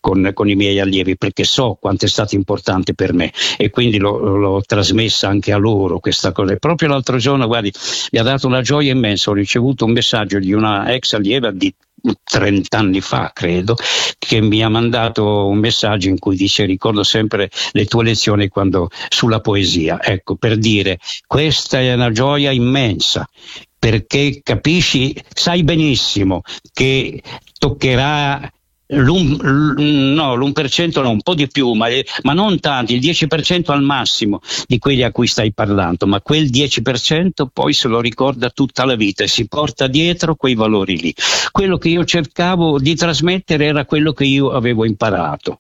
con i miei allievi, perché so quanto è stato importante per me, e quindi l'ho trasmessa anche a loro questa cosa. E proprio l'altro giorno, guardi, mi ha dato una gioia immensa, ho ricevuto un messaggio di una ex allieva di 30 anni fa, credo, che mi ha mandato un messaggio in cui dice: ricordo sempre le tue lezioni sulla poesia. Ecco, per dire, questa è una gioia immensa, perché capisci, sai benissimo che toccherà l'1%, no, un po' di più, ma non tanti, il 10% al massimo di quelli a cui stai parlando, ma quel 10% poi se lo ricorda tutta la vita e si porta dietro quei valori lì. Quello che io cercavo di trasmettere era quello che io avevo imparato.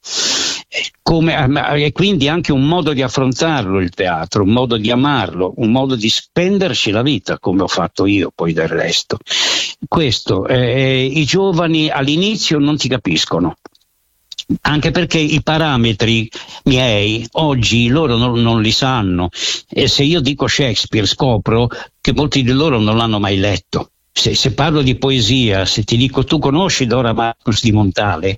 E quindi anche un modo di affrontarlo il teatro, un modo di amarlo, un modo di spenderci la vita, come ho fatto io poi del resto. Questo, i giovani all'inizio non ti capiscono, anche perché i parametri miei oggi loro non li sanno, e se io dico Shakespeare scopro che molti di loro non l'hanno mai letto. Se parlo di poesia, se ti dico: tu conosci Dora Marcus di Montale?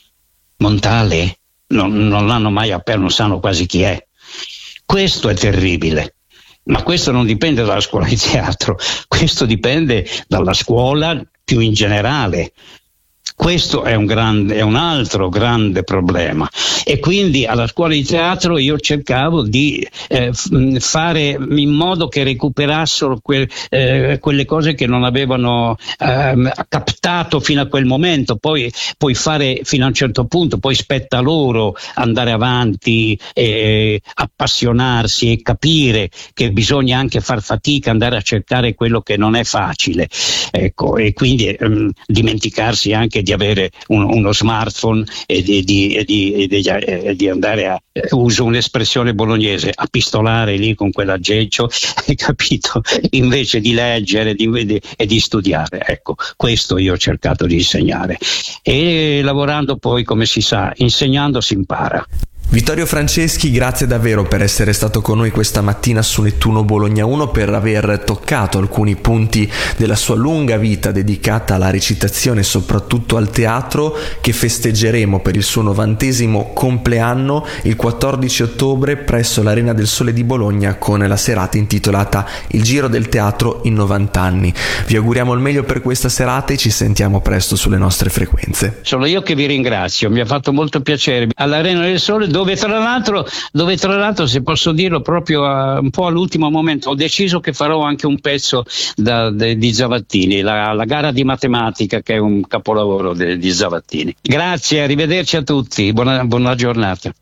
Non l'hanno mai aperto, non sanno quasi chi è. Questo è terribile, ma questo non dipende dalla scuola di teatro, questo dipende dalla scuola più in generale. Questo è un altro grande problema, e quindi alla scuola di teatro io cercavo di fare in modo che recuperassero quelle cose che non avevano captato fino a quel momento, poi puoi fare fino a un certo punto, poi spetta a loro andare avanti, appassionarsi e capire che bisogna anche far fatica, andare a cercare quello che non è facile, ecco, e quindi dimenticarsi anche di avere uno smartphone e di andare a, uso un'espressione bolognese, a pistolare lì con quell'aggeggio, hai capito? Invece di leggere e di studiare. Ecco, questo io ho cercato di insegnare, e lavorando poi, come si sa, insegnando si impara. Vittorio Franceschi, grazie davvero per essere stato con noi questa mattina su Nettuno Bologna 1, per aver toccato alcuni punti della sua lunga vita dedicata alla recitazione e soprattutto al teatro, che festeggeremo per il suo 90° compleanno il 14 ottobre presso l'Arena del Sole di Bologna con la serata intitolata Il Giro del Teatro in 90 anni. Vi auguriamo il meglio per questa serata e ci sentiamo presto sulle nostre frequenze. Sono io che vi ringrazio, mi ha fatto molto piacere. All'Arena del Sole, dove tra l'altro, se posso dirlo, proprio un po' all'ultimo momento ho deciso che farò anche un pezzo di Zavattini, la gara di matematica, che è un capolavoro di Zavattini. Grazie, arrivederci a tutti, buona giornata.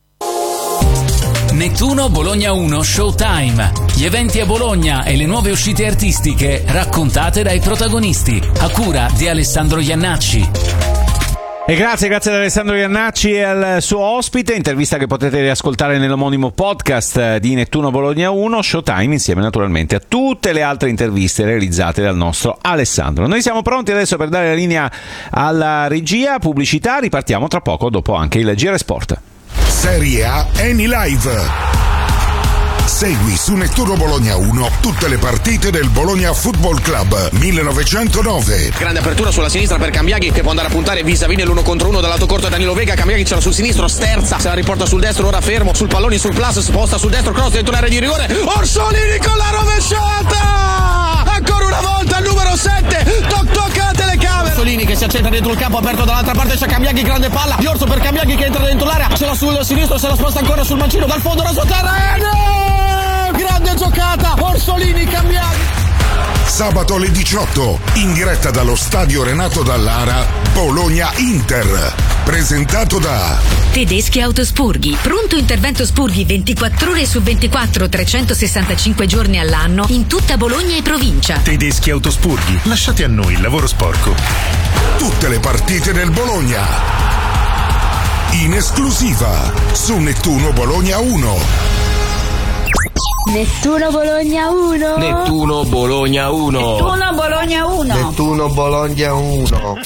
Nettuno Bologna 1 Showtime. Gli eventi a Bologna e le nuove uscite artistiche raccontate dai protagonisti, a cura di Alessandro Iannacci. E grazie ad Alessandro Iannacci e al suo ospite, intervista che potete riascoltare nell'omonimo podcast di Nettuno Bologna 1 Showtime, insieme naturalmente a tutte le altre interviste realizzate dal nostro Alessandro. Noi siamo pronti adesso per dare la linea alla regia, pubblicità, ripartiamo tra poco dopo anche il GR Sport. Serie A Eni Live. Segui su Nettuno Bologna 1 tutte le partite del Bologna Football Club 1909. Grande apertura sulla sinistra per Cambiaghi, che può andare a puntare vis-à-vis nell'1 contro 1 dall'alto corto Danilo Vega. Cambiaghi ce l'ha sul sinistro, sterza, se la riporta sul destro, ora fermo sul pallone, sul plus, sposta sul destro, cross dentro l'area di rigore. Orsolini con la rovesciata! Ancora una volta il numero 7, tocca la telecamera. Orsolini che si accenta dentro il campo aperto dall'altra parte, c'è Cambiaghi, grande palla di Orso per Cambiaghi che entra dentro l'area, ce l'ha sul sinistro, se la sposta ancora sul mancino, dal fondo rasoterra. Grande giocata, Orsolini, Cambiaghi. Sabato alle 18, in diretta dallo stadio Renato Dallara, Bologna-Inter, presentato da Tedeschi Autospurghi, pronto intervento spurghi 24 ore su 24, 365 giorni all'anno in tutta Bologna e provincia. Tedeschi Autospurghi, lasciate a noi il lavoro sporco. Tutte le partite del Bologna in esclusiva su Nettuno Bologna 1. Nettuno Bologna 1. Nettuno Bologna 1. Nettuno Bologna 1. Nettuno Bologna 1.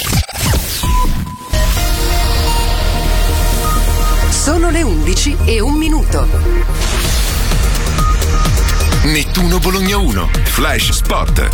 Sono le 11:01. Nettuno Bologna 1 Flash Sport.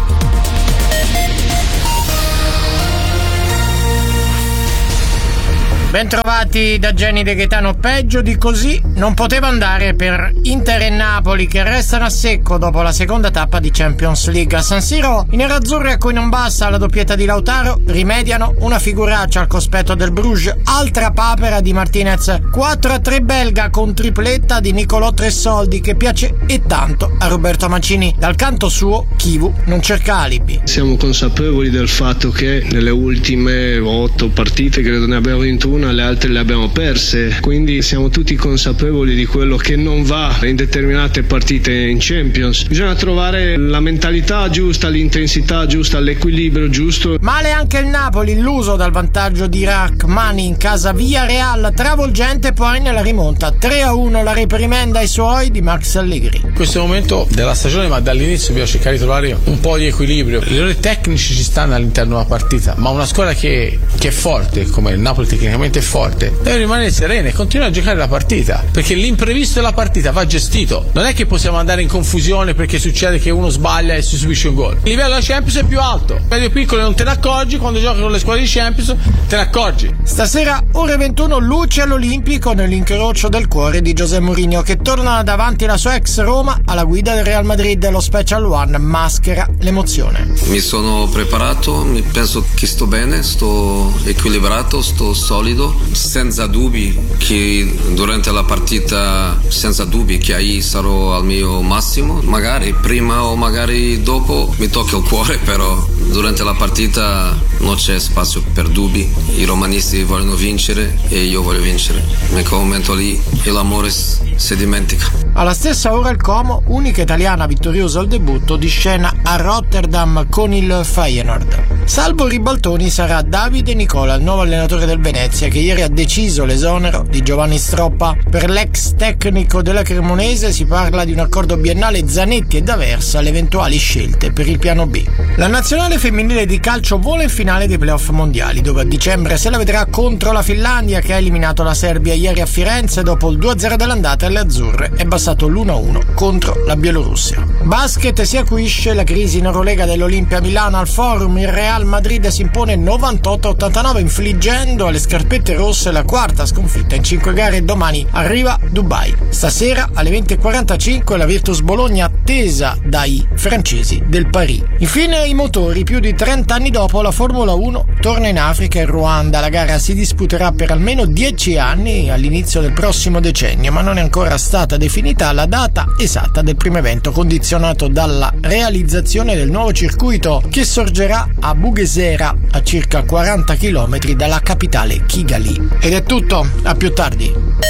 Bentrovati da Jenny De Gaetano. Peggio di così non poteva andare per Inter e Napoli, che restano a secco dopo la seconda tappa di Champions League. A San Siro i nerazzurri, a cui non basta la doppietta di Lautaro, rimediano una figuraccia al cospetto del Bruges. Altra papera di Martinez. 4-3 belga con tripletta di Nicolò Tressoldi, che piace e tanto a Roberto Mancini. Dal canto suo Chivu non cerca alibi. Siamo consapevoli del fatto che nelle ultime 8 partite, credo ne abbiamo vinto una, le altre le abbiamo perse, quindi siamo tutti consapevoli di quello che non va in determinate partite in Champions. Bisogna trovare la mentalità giusta, l'intensità giusta, l'equilibrio giusto. Male anche il Napoli, illuso dal vantaggio di Rachmani in casa via Real, travolgente poi nella rimonta 3-1, la reprimenda ai suoi di Max Allegri. In questo momento della stagione, ma dall'inizio bisogna cercare di trovare un po' di equilibrio. Gli errori tecnici ci stanno all'interno della partita, ma una squadra che è forte, come il Napoli tecnicamente è forte, deve rimanere serena e continuare a giocare la partita, perché l'imprevisto della partita va gestito. Non è che possiamo andare in confusione perché succede che uno sbaglia e si subisce un gol. Il livello della Champions è più alto, medio piccolo non te ne accorgi, quando giochi con le squadre di Champions te ne accorgi. Stasera ore 21 luce all'Olimpico nell'incrocio del cuore di José Mourinho, che torna davanti alla sua ex Roma alla guida del Real Madrid. Lo Special One maschera l'emozione. Mi sono preparato, penso che sto bene, sto equilibrato, sto solido, senza dubbi che durante la partita, senza dubbi che ahí sarò al mio massimo. Magari prima o magari dopo mi tocca il cuore, però durante la partita non c'è spazio per dubbi. I romanisti vogliono vincere e io voglio vincere. In quel momento lì l'amore si dimentica. Alla stessa ora il Como, unica italiana vittoriosa al debutto, di scena a Rotterdam con il Feyenoord. Salvo ribaltoni sarà Davide Nicola, il nuovo allenatore del Venezia, che ieri ha deciso l'esonero di Giovanni Stroppa. Per l'ex tecnico della Cremonese si parla di un accordo biennale Zanetti e D'Aversa alle eventuali scelte per il piano B. La nazionale femminile di calcio vola in finale dei playoff mondiali, dove a dicembre se la vedrà contro la Finlandia, che ha eliminato la Serbia ieri a Firenze dopo il 2-0 dell'andata. Alle azzurre è bastato l'1-1 contro la Bielorussia. Basket, si acuisce la crisi in Eurolega dell'Olimpia Milano al Forum. Il Real Madrid si impone 98-89, infliggendo alle scarpette rosse la quarta sconfitta in 5 gare. Domani arriva Dubai. Stasera alle 20:45 la Virtus Bologna, attesa dai francesi del Paris. Infine i motori. Più di 30 anni dopo la Formula 1 torna in Africa e Ruanda. La gara si disputerà per almeno 10 anni all'inizio del prossimo decennio, ma non è ancora stata definita la data esatta del primo evento, condizionato dalla realizzazione del nuovo circuito che sorgerà a Bugesera, a circa 40 km dalla capitale Kigali. Ed è tutto, a più tardi.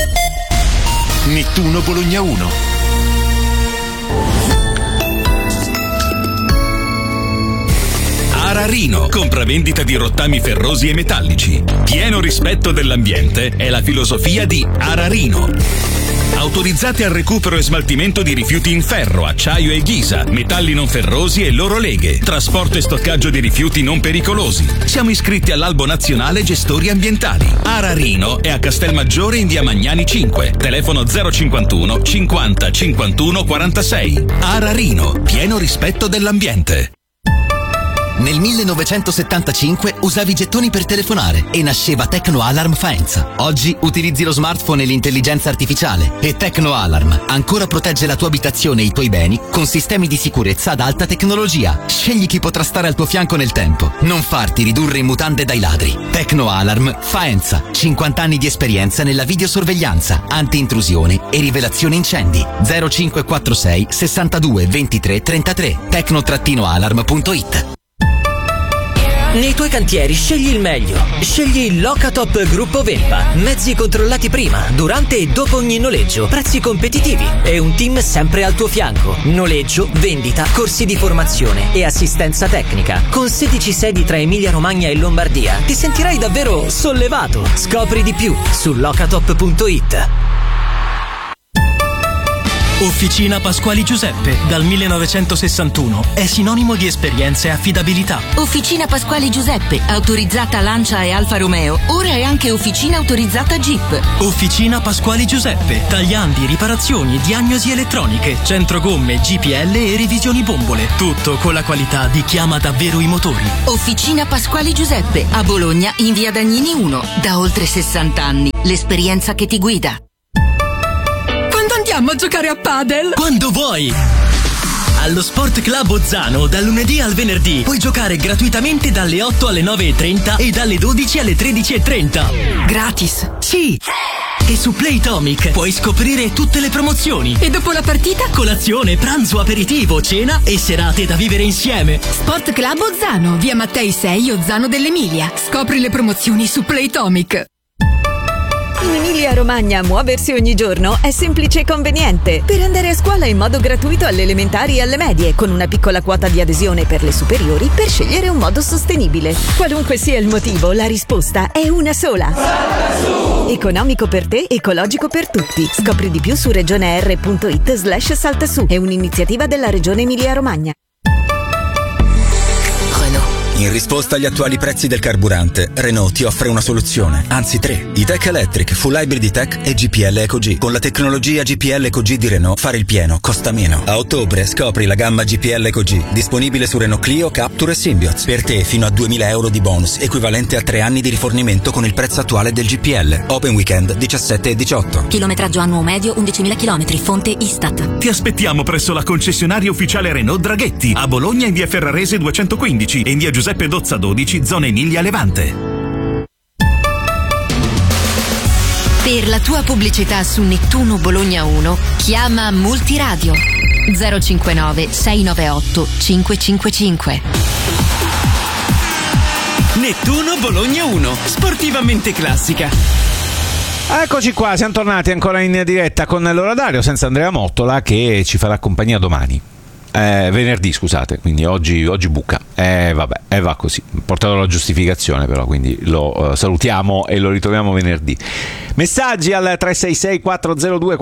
Nettuno Bologna 1. Ararino, compravendita di rottami ferrosi e metallici. Pieno rispetto dell'ambiente è la filosofia di Ararino. Autorizzate al recupero e smaltimento di rifiuti in ferro, acciaio e ghisa, metalli non ferrosi e loro leghe, trasporto e stoccaggio di rifiuti non pericolosi. Siamo iscritti all'Albo Nazionale Gestori Ambientali. Ararino è a Castelmaggiore in via Magnani 5, telefono 051 50 51 46. Ararino, pieno rispetto dell'ambiente. Nel 1975 usavi gettoni per telefonare e nasceva Tecno Alarm Faenza. Oggi utilizzi lo smartphone e l'intelligenza artificiale e Tecno Alarm ancora protegge la tua abitazione e i tuoi beni con sistemi di sicurezza ad alta tecnologia. Scegli chi potrà stare al tuo fianco nel tempo. Non farti ridurre in mutande dai ladri. Tecno Alarm Faenza. 50 anni di esperienza nella videosorveglianza, anti-intrusione e rivelazione incendi. 0546 62 23 33. Tecno-alarm.it. Nei tuoi cantieri scegli il meglio. Scegli il Locatop Gruppo Vempa. Mezzi controllati prima, durante e dopo ogni noleggio. Prezzi competitivi e un team sempre al tuo fianco. Noleggio, vendita, corsi di formazione e assistenza tecnica. Con 16 sedi tra Emilia Romagna e Lombardia ti sentirai davvero sollevato. Scopri di più su locatop.it. Officina Pasquali Giuseppe, dal 1961, è sinonimo di esperienza e affidabilità. Officina Pasquali Giuseppe, autorizzata Lancia e Alfa Romeo, ora è anche officina autorizzata Jeep. Officina Pasquali Giuseppe, tagliandi, riparazioni, diagnosi elettroniche, centro gomme, GPL e revisioni bombole. Tutto con la qualità di chi ama davvero i motori. Officina Pasquali Giuseppe, a Bologna in via Dagnini 1, da oltre 60 anni. L'esperienza che ti guida. Andiamo a giocare a padel? Quando vuoi! Allo Sport Club Ozzano, dal lunedì al venerdì, puoi giocare gratuitamente dalle 8 alle 9:30 e dalle 12 alle 13:30. Gratis? Sì! E su Playtomic puoi scoprire tutte le promozioni. E dopo la partita? Colazione, pranzo, aperitivo, cena e serate da vivere insieme. Sport Club Ozzano, via Mattei 6, Ozzano dell'Emilia. Scopri le promozioni su Playtomic. In Emilia-Romagna muoversi ogni giorno è semplice e conveniente. Per andare a scuola in modo gratuito alle elementari e alle medie, con una piccola quota di adesione per le superiori, per scegliere un modo sostenibile. Qualunque sia il motivo, la risposta è una sola. Economico per te, ecologico per tutti. Scopri di più su regioneR.it/saltasu. È un'iniziativa della Regione Emilia-Romagna. In risposta agli attuali prezzi del carburante, Renault ti offre una soluzione, anzi 3. E-Tech Electric, Full Hybrid E-Tech e GPL EcoG. Con la tecnologia GPL EcoG di Renault, fare il pieno costa meno. A ottobre scopri la gamma GPL EcoG, disponibile su Renault Clio, Captur e Symbioz. Per te fino a 2.000 euro di bonus, equivalente a 3 anni di rifornimento con il prezzo attuale del GPL. Open Weekend 17 e 18. Chilometraggio annuo medio 11.000 km, fonte Istat. Ti aspettiamo presso la concessionaria ufficiale Renault Draghetti, a Bologna in via Ferrarese 215 e in via Giuseppe Dozza 12, zona Emilia Levante. Per la tua pubblicità su Nettuno Bologna 1, chiama Multiradio 059 698 555. Nettuno Bologna 1, sportivamente classica. Eccoci qua, siamo tornati ancora in diretta con Laura Dario, senza Andrea Mottola, che ci farà compagnia domani. Venerdì, scusate, quindi oggi buca. Vabbè, va così. Portato la giustificazione, però, quindi lo salutiamo e lo ritroviamo venerdì. Messaggi al 366 402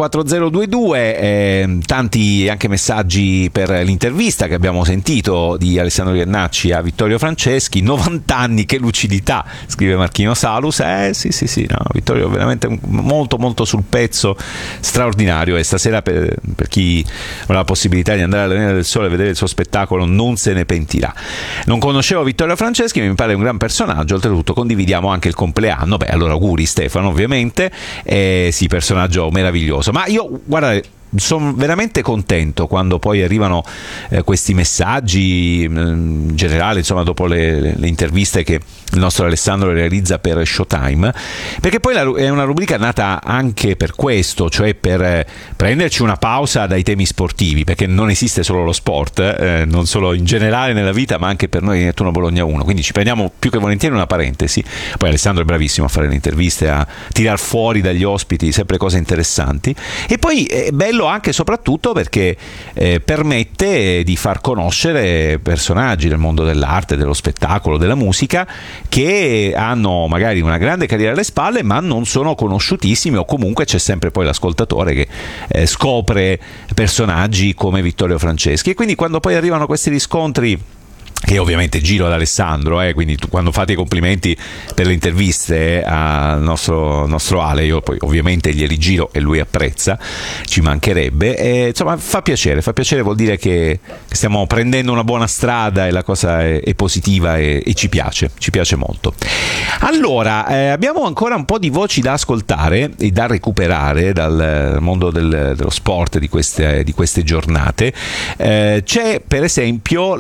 4022, tanti anche messaggi per l'intervista che abbiamo sentito di Alessandro Iannacci a Vittorio Franceschi. 90 anni, che lucidità, scrive Marchino Salus. Sì, no, Vittorio veramente molto molto sul pezzo, straordinario, e stasera per chi avrà la possibilità di andare all'Arena del Sole a vedere il suo spettacolo non se ne pentirà. Non conoscevo Vittorio Franceschi, mi pare un gran personaggio, oltretutto condividiamo anche il compleanno. Allora auguri Stefano, ovviamente. Sì, personaggio meraviglioso. Ma io, guardate, sono veramente contento quando poi arrivano questi messaggi in generale, insomma, dopo le interviste che il nostro Alessandro realizza per Showtime, perché poi è una rubrica nata anche per questo, cioè per prenderci una pausa dai temi sportivi, perché non esiste solo lo sport, non solo in generale nella vita, ma anche per noi di Nettuno Bologna 1, quindi ci prendiamo più che volentieri una parentesi. Poi Alessandro è bravissimo a fare le interviste, a tirar fuori dagli ospiti sempre cose interessanti, e poi è bello anche e soprattutto perché permette di far conoscere personaggi del mondo dell'arte, dello spettacolo, della musica, che hanno magari una grande carriera alle spalle ma non sono conosciutissimi, o comunque c'è sempre poi l'ascoltatore che scopre personaggi come Vittorio Franceschi. E quindi quando poi arrivano questi riscontri, che ovviamente giro ad Alessandro, quindi quando fate i complimenti per le interviste al nostro Ale, io poi ovviamente glieli giro e lui apprezza, ci mancherebbe, insomma fa piacere, vuol dire che stiamo prendendo una buona strada e la cosa è positiva e ci piace molto. Allora, abbiamo ancora un po' di voci da ascoltare e da recuperare dal mondo dello sport di queste giornate. C'è per esempio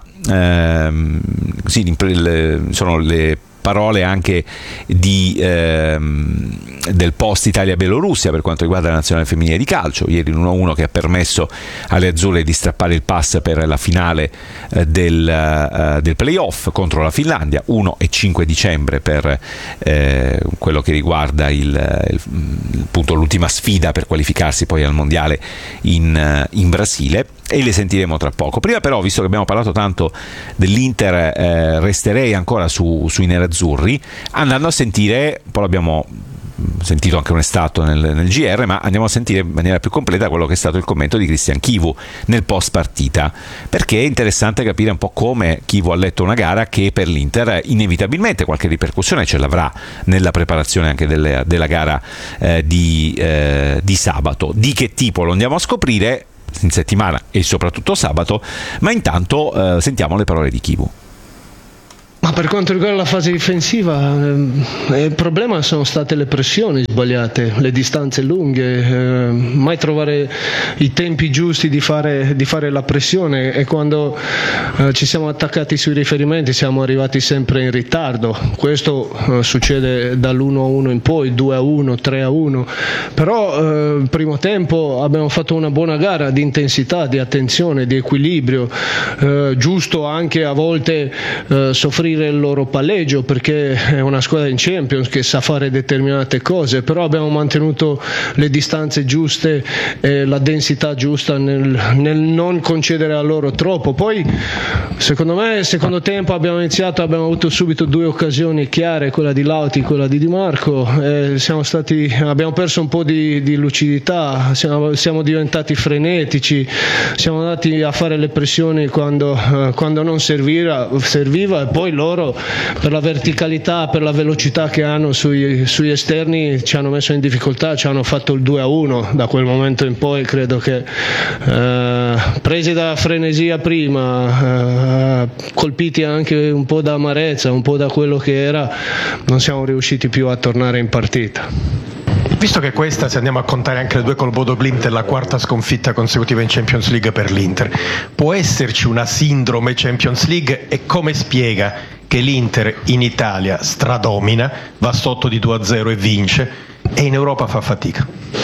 sono le parole anche del post Italia-Belorussia per quanto riguarda la nazionale femminile di calcio. Ieri l'1-1 che ha permesso alle azzurre di strappare il pass per la finale del playoff contro la Finlandia, 1 e 5 dicembre per quello che riguarda appunto l'ultima sfida per qualificarsi poi al mondiale in Brasile, e le sentiremo tra poco. Prima però, visto che abbiamo parlato tanto dell'Inter, resterei ancora sui nerazzurri, andando a sentire, poi l'abbiamo sentito anche un estratto nel GR, ma andiamo a sentire in maniera più completa quello che è stato il commento di Cristian Chivu nel post partita, perché è interessante capire un po' come Chivu ha letto una gara che per l'Inter inevitabilmente qualche ripercussione ce l'avrà nella preparazione anche della gara di sabato. Di che tipo lo andiamo a scoprire in settimana e soprattutto sabato, ma intanto sentiamo le parole di Chivu. Ma per quanto riguarda la fase difensiva, il problema sono state le pressioni sbagliate, le distanze lunghe, mai trovare i tempi giusti di fare la pressione, e quando ci siamo attaccati sui riferimenti siamo arrivati sempre in ritardo. Questo succede dall'1-1 in poi, 2-1, 3-1, però il primo tempo abbiamo fatto una buona gara di intensità, di attenzione, di equilibrio, giusto anche a volte soffrire il loro palleggio, perché è una squadra in Champions che sa fare determinate cose, però abbiamo mantenuto le distanze giuste e la densità giusta nel non concedere a loro troppo. Poi secondo me il secondo tempo abbiamo avuto subito due occasioni chiare, quella di Lauti, quella di Di Marco, abbiamo perso un po' di lucidità, siamo diventati frenetici, siamo andati a fare le pressioni quando non serviva, e poi loro per la verticalità, per la velocità che hanno sugli esterni ci hanno messo in difficoltà, ci hanno fatto il 2-1. Da quel momento in poi credo che presi da frenesia prima, colpiti anche un po' da amarezza, un po' da quello che era, non siamo riusciti più a tornare in partita. Visto che questa, se andiamo a contare anche le due col Bodo Glimt, è la quarta sconfitta consecutiva in Champions League per l'Inter, può esserci una sindrome Champions League, e come spiega che l'Inter in Italia stradomina, va sotto di 2-0 e vince, e in Europa fa fatica?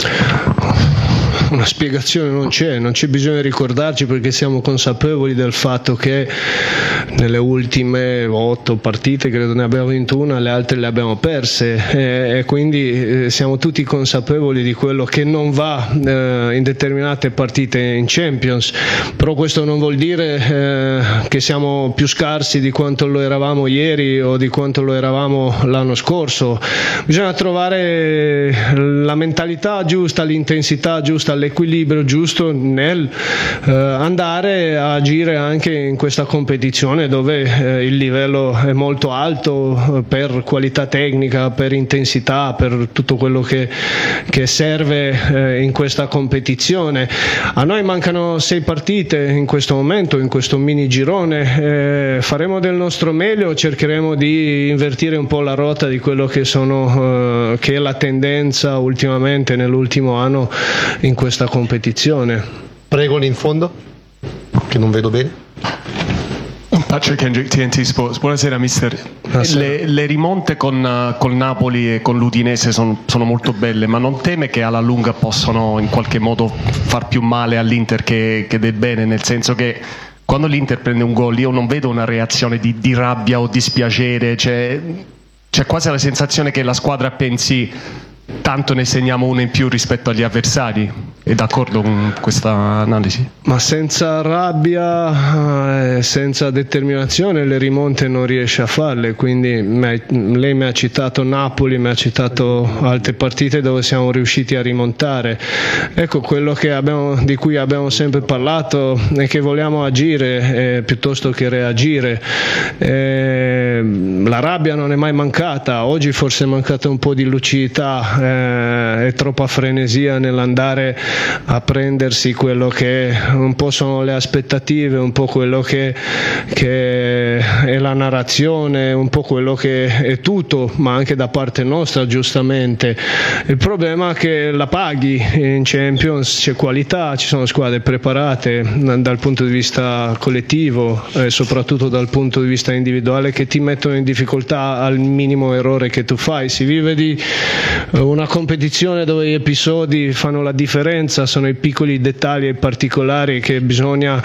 Una spiegazione non c'è bisogno di ricordarci, perché siamo consapevoli del fatto che nelle ultime 8 partite credo ne abbiamo vinto una, le altre le abbiamo perse, e quindi siamo tutti consapevoli di quello che non va in determinate partite in Champions. Però questo non vuol dire che siamo più scarsi di quanto lo eravamo ieri o di quanto lo eravamo l'anno scorso. Bisogna trovare la mentalità giusta, l'intensità giusta, l'equilibrio giusto nel andare a agire anche in questa competizione, dove il livello è molto alto per qualità tecnica, per intensità, per tutto quello che serve in questa competizione. A noi mancano 6 partite in questo momento, in questo mini girone, faremo del nostro meglio, cercheremo di invertire un po' la rotta di quello che è la tendenza ultimamente nell'ultimo anno in questa competizione. Prego in fondo, che non vedo bene. Patrick Hendrick, TNT Sports. Buonasera mister. Le rimonte col Napoli e con l'Udinese sono molto belle, ma non teme che alla lunga possano in qualche modo far più male all'Inter che del bene, nel senso che quando l'Inter prende un gol io non vedo una reazione di rabbia o dispiacere, c'è quasi la sensazione che la squadra pensi tanto ne segniamo uno in più rispetto agli avversari. È d'accordo con questa analisi? Ma senza rabbia, senza determinazione le rimonte non riesce a farle, quindi lei mi ha citato Napoli, mi ha citato altre partite dove siamo riusciti a rimontare. Ecco, quello di cui abbiamo sempre parlato è che vogliamo agire piuttosto che reagire. La rabbia non è mai mancata, oggi forse è mancata un po' di lucidità, è troppa frenesia nell'andare a prendersi quello che un po' sono le aspettative, un po' quello che è la narrazione, un po' quello che è tutto, ma anche da parte nostra giustamente. Il problema è che la paghi in Champions, c'è qualità, ci sono squadre preparate dal punto di vista collettivo e soprattutto dal punto di vista individuale, che ti mettono in difficoltà al minimo errore che tu fai. Si vive di una competizione dove gli episodi fanno la differenza, sono i piccoli dettagli e particolari che bisogna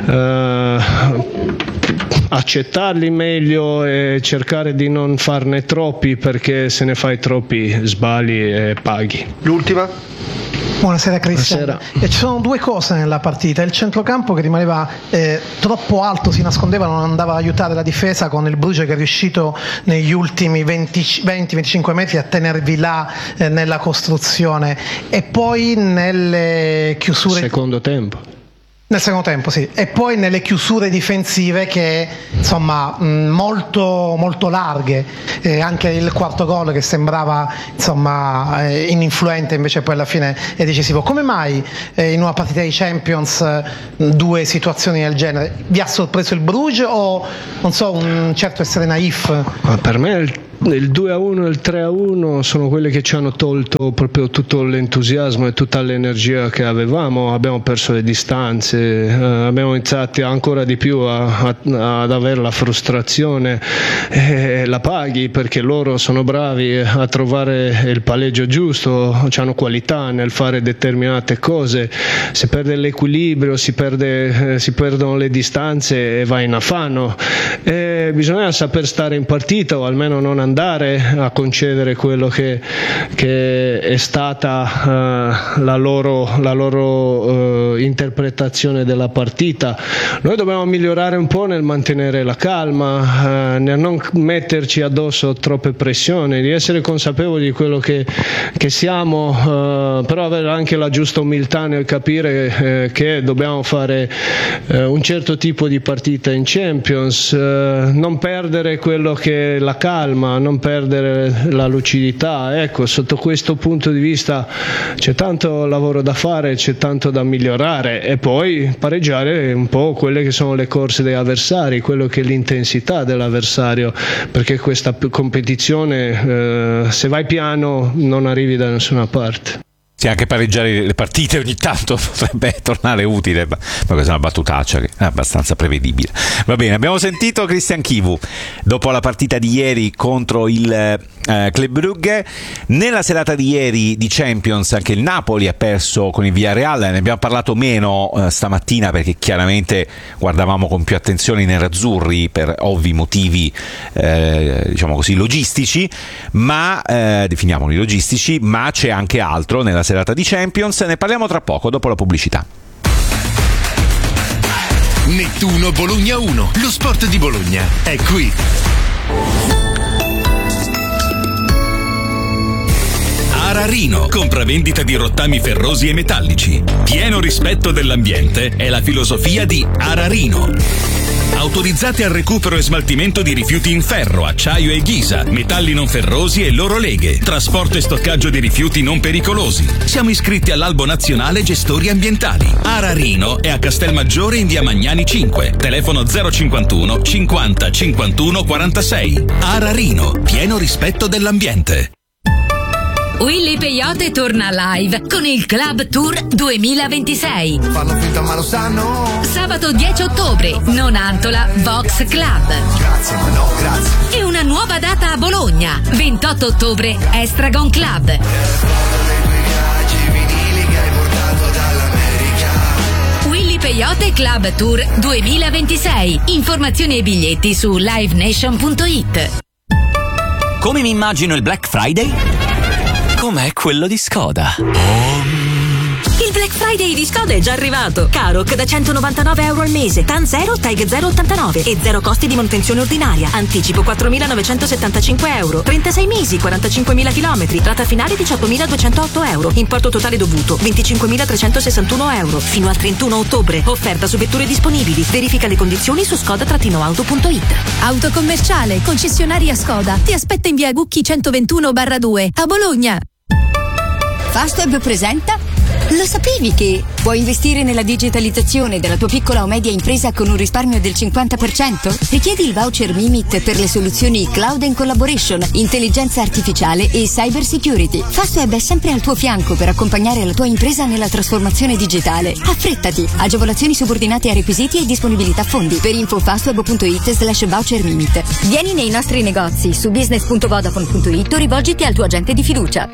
accettarli meglio e cercare di non farne troppi, perché se ne fai troppi sbagli e paghi. L'ultima? Buonasera Cristian. Ci sono due cose nella partita: il centrocampo che rimaneva troppo alto, si nascondeva, non andava ad aiutare la difesa, con il Bruges che è riuscito negli ultimi 20-25 metri a tenervi là nella costruzione, e poi nelle chiusure nel secondo tempo, sì, e poi nelle chiusure difensive che insomma molto molto larghe, anche il quarto gol che sembrava insomma ininfluente, invece poi alla fine è decisivo. Come mai in una partita di Champions due situazioni del genere? Vi ha sorpreso il Bruges o non so, un certo essere naif? Per me il 2-1 e il 3-1 sono quelli che ci hanno tolto proprio tutto l'entusiasmo e tutta l'energia che avevamo. Abbiamo perso le distanze, abbiamo iniziato ancora di più ad avere la frustrazione, la paghi perché loro sono bravi a trovare il palleggio giusto, hanno qualità nel fare determinate cose. Si perde l'equilibrio, si perdono le distanze e va in affanno. Bisogna saper stare in partita, o almeno non andare a concedere quello che è stata la loro interpretazione della partita. Noi dobbiamo migliorare un po' nel mantenere la calma, nel non metterci addosso troppe pressioni, di essere consapevoli di quello che siamo, però avere anche la giusta umiltà nel capire che dobbiamo fare un certo tipo di partita in Champions, non perdere quello che è la calma, non perdere la lucidità. Ecco, sotto questo punto di vista c'è tanto lavoro da fare, c'è tanto da migliorare, e poi pareggiare un po' quelle che sono le corse degli avversari, quello che è l'intensità dell'avversario, perché questa competizione se vai piano non arrivi da nessuna parte. Sì, anche pareggiare le partite ogni tanto potrebbe tornare utile, ma questa è una battutaccia che è abbastanza prevedibile. Va bene, abbiamo sentito Christian Chivu dopo la partita di ieri contro il Club Brugge. Nella serata di ieri di Champions anche il Napoli ha perso con il Villarreal, ne abbiamo parlato meno stamattina perché chiaramente guardavamo con più attenzione i nerazzurri per ovvi motivi diciamo così logistici, ma definiamoli logistici, ma c'è anche altro nella serata di Champions. Ne parliamo tra poco dopo la pubblicità. Nettuno Bologna 1, lo sport di Bologna è qui. Ararino, compravendita di rottami ferrosi e metallici. Pieno rispetto dell'ambiente è la filosofia di Ararino. Autorizzate al recupero e smaltimento di rifiuti in ferro, acciaio e ghisa, metalli non ferrosi e loro leghe, trasporto e stoccaggio di rifiuti non pericolosi. Siamo iscritti all'Albo Nazionale Gestori Ambientali. Ararino è a Castelmaggiore in via Magnani 5, telefono 051 50 51 46. Ararino, pieno rispetto dell'ambiente. Willy Peyote torna live con il Club Tour 2026. Fanno finta ma lo sanno. Sabato 10 ottobre, Nonantola Vox Club. Grazie, ma no, grazie. E una nuova data a Bologna, 28 ottobre, Estragon Club. Willy Peyote Club Tour 2026. Informazioni e biglietti su livenation.it. Come mi immagino il Black Friday? Com'è quello di Skoda? Il Black Friday di Skoda è già arrivato. Karoq da €199 al mese, TAN 0, TAG 0,89 e zero costi di manutenzione ordinaria. Anticipo €4.975, 36 mesi, 45.000 km, rata finale €18.208, importo totale dovuto €25.361. Fino al 31 ottobre. Offerta su vetture disponibili. Verifica le condizioni su skoda-auto.it. Autocommerciale, concessionaria Skoda. Ti aspetta in via Gucchi 121/2 a Bologna. Fastweb presenta. Lo sapevi che puoi investire nella digitalizzazione della tua piccola o media impresa con un risparmio del 50%? Richiedi il voucher Mimit per le soluzioni Cloud and Collaboration, intelligenza artificiale e cyber security. Fastweb è sempre al tuo fianco per accompagnare la tua impresa nella trasformazione digitale. Affrettati! Agevolazioni subordinate a requisiti e disponibilità fondi. Per info fastweb.it/voucher Mimit. Vieni nei nostri negozi su business.vodafone.it o rivolgiti al tuo agente di fiducia.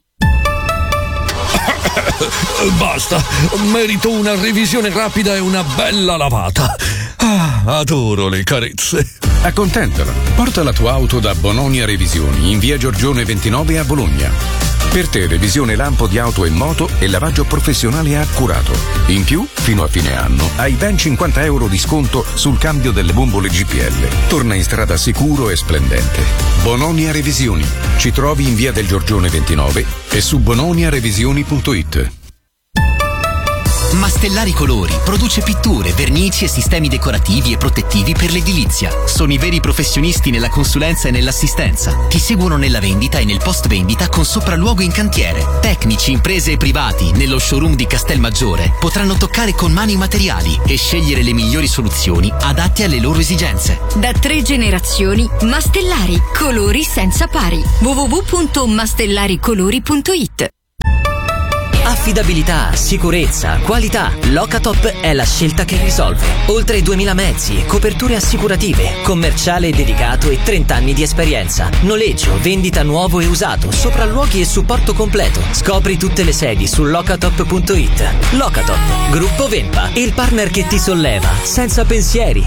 Basta, merito una revisione rapida e una bella lavata. Adoro le carezze. Accontentala. Porta la tua auto da Bononia Revisioni in via Giorgione 29 a Bologna. Per te revisione lampo di auto e moto e lavaggio professionale e accurato. In più, fino a fine anno, hai ben 50 euro di sconto sul cambio delle bombole GPL. Torna in strada sicuro e splendente. Bononia Revisioni. Ci trovi in via del Giorgione 29 e su bononiarevisioni.it. Mastellari Colori produce pitture, vernici e sistemi decorativi e protettivi per l'edilizia. Sono i veri professionisti nella consulenza e nell'assistenza. Ti seguono nella vendita e nel post vendita con sopralluogo in cantiere. Tecnici, imprese e privati nello showroom di Castelmaggiore potranno toccare con mano i materiali e scegliere le migliori soluzioni adatte alle loro esigenze. Da 3 generazioni, Mastellari, colori senza pari. www.mastellaricolori.it. Affidabilità, sicurezza, qualità. Locatop è la scelta che risolve. Oltre 2000 mezzi, coperture assicurative, commerciale dedicato e 30 anni di esperienza. Noleggio, vendita nuovo e usato, sopralluoghi e supporto completo. Scopri tutte le sedi su locatop.it. Locatop, Gruppo Vempa, il partner che ti solleva, senza pensieri.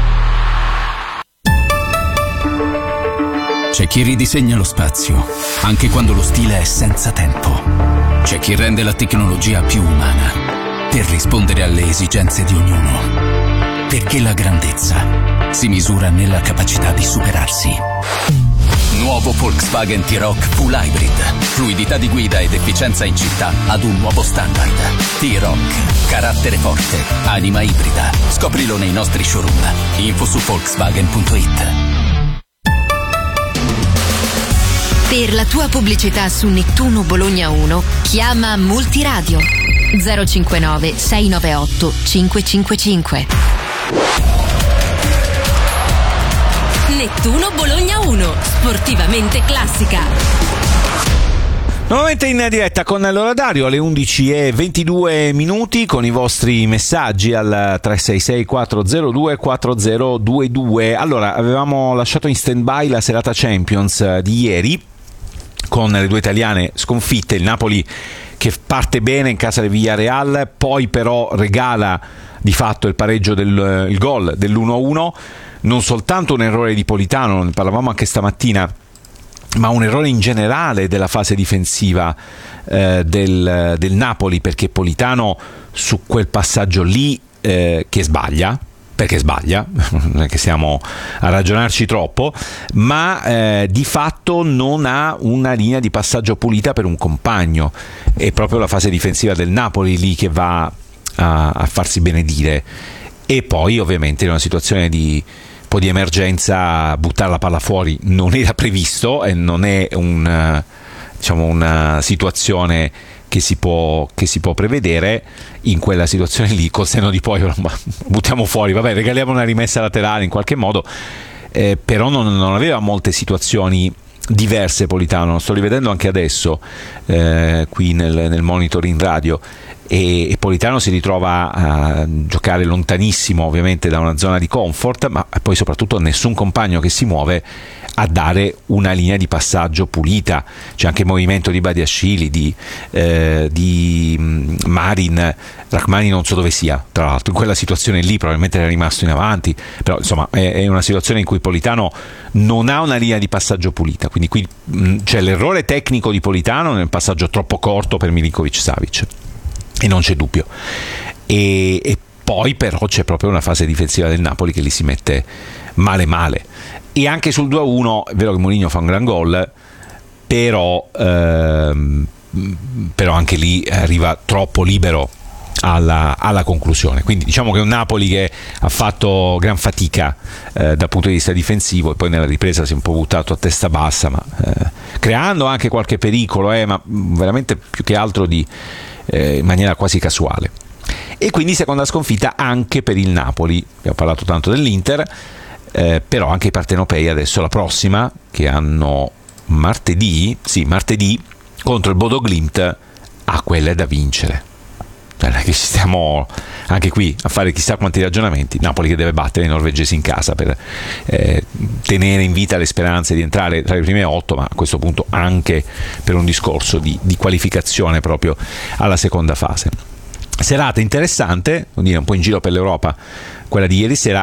C'è chi ridisegna lo spazio, anche quando lo stile è senza tempo. C'è chi rende la tecnologia più umana, per rispondere alle esigenze di ognuno. Perché la grandezza si misura nella capacità di superarsi. Nuovo Volkswagen T-Roc Full Hybrid. Fluidità di guida ed efficienza in città ad un nuovo standard. T-Roc. Carattere forte. Anima ibrida. Scoprilo nei nostri showroom. Info su Volkswagen.it. Per la tua pubblicità su Nettuno Bologna 1, chiama Multiradio 059 698 555. Nettuno Bologna 1, sportivamente classica. Nuovamente in diretta con l'orario alle 11:22 con i vostri messaggi al 366 402 4022. Allora, avevamo lasciato in stand-by la serata Champions di ieri con le due italiane sconfitte, il Napoli che parte bene in casa del Villarreal, poi però regala di fatto il pareggio il gol dell'1-1, non soltanto un errore di Politano, ne parlavamo anche stamattina, ma un errore in generale della fase difensiva del Napoli, perché Politano su quel passaggio lì che sbaglia, perché sbaglia, non è che stiamo a ragionarci troppo, ma di fatto non ha una linea di passaggio pulita per un compagno. È proprio la fase difensiva del Napoli lì che va a farsi benedire. E poi ovviamente in una situazione di un po' di emergenza buttare la palla fuori non era previsto e non è una situazione che si può prevedere. In quella situazione lì, col senno di poi, buttiamo fuori, vabbè, regaliamo una rimessa laterale in qualche modo, però non aveva molte situazioni diverse Politano, sto rivedendo anche adesso qui nel monitor in radio, e Politano si ritrova a giocare lontanissimo ovviamente da una zona di comfort, ma poi soprattutto nessun compagno che si muove a dare una linea di passaggio pulita. C'è anche il movimento di Badiashile, di Marin, Rachmani non so dove sia, tra l'altro in quella situazione lì probabilmente era rimasto in avanti, però insomma è una situazione in cui Politano non ha una linea di passaggio pulita, quindi qui c'è l'errore tecnico di Politano nel passaggio troppo corto per Milinkovic-Savic, e non c'è dubbio, e poi però c'è proprio una fase difensiva del Napoli che lì si mette male. E anche sul 2-1 è vero che Mourinho fa un gran gol, però anche lì arriva troppo libero alla conclusione. Quindi diciamo che è un Napoli che ha fatto gran fatica dal punto di vista difensivo, e poi nella ripresa si è un po' buttato a testa bassa, ma creando anche qualche pericolo, ma veramente più che altro in maniera quasi casuale. E quindi seconda sconfitta anche per il Napoli. Abbiamo parlato tanto dell'Inter, però anche i partenopei adesso, la prossima, che hanno martedì contro il Bodo Glimt, a quelle da vincere. Che ci stiamo anche qui a fare chissà quanti ragionamenti. Napoli che deve battere i norvegesi in casa per tenere in vita le speranze di entrare tra le prime 8, ma a questo punto anche per un discorso di qualificazione proprio alla seconda fase. Serata interessante, un po' in giro per l'Europa quella di ieri sera,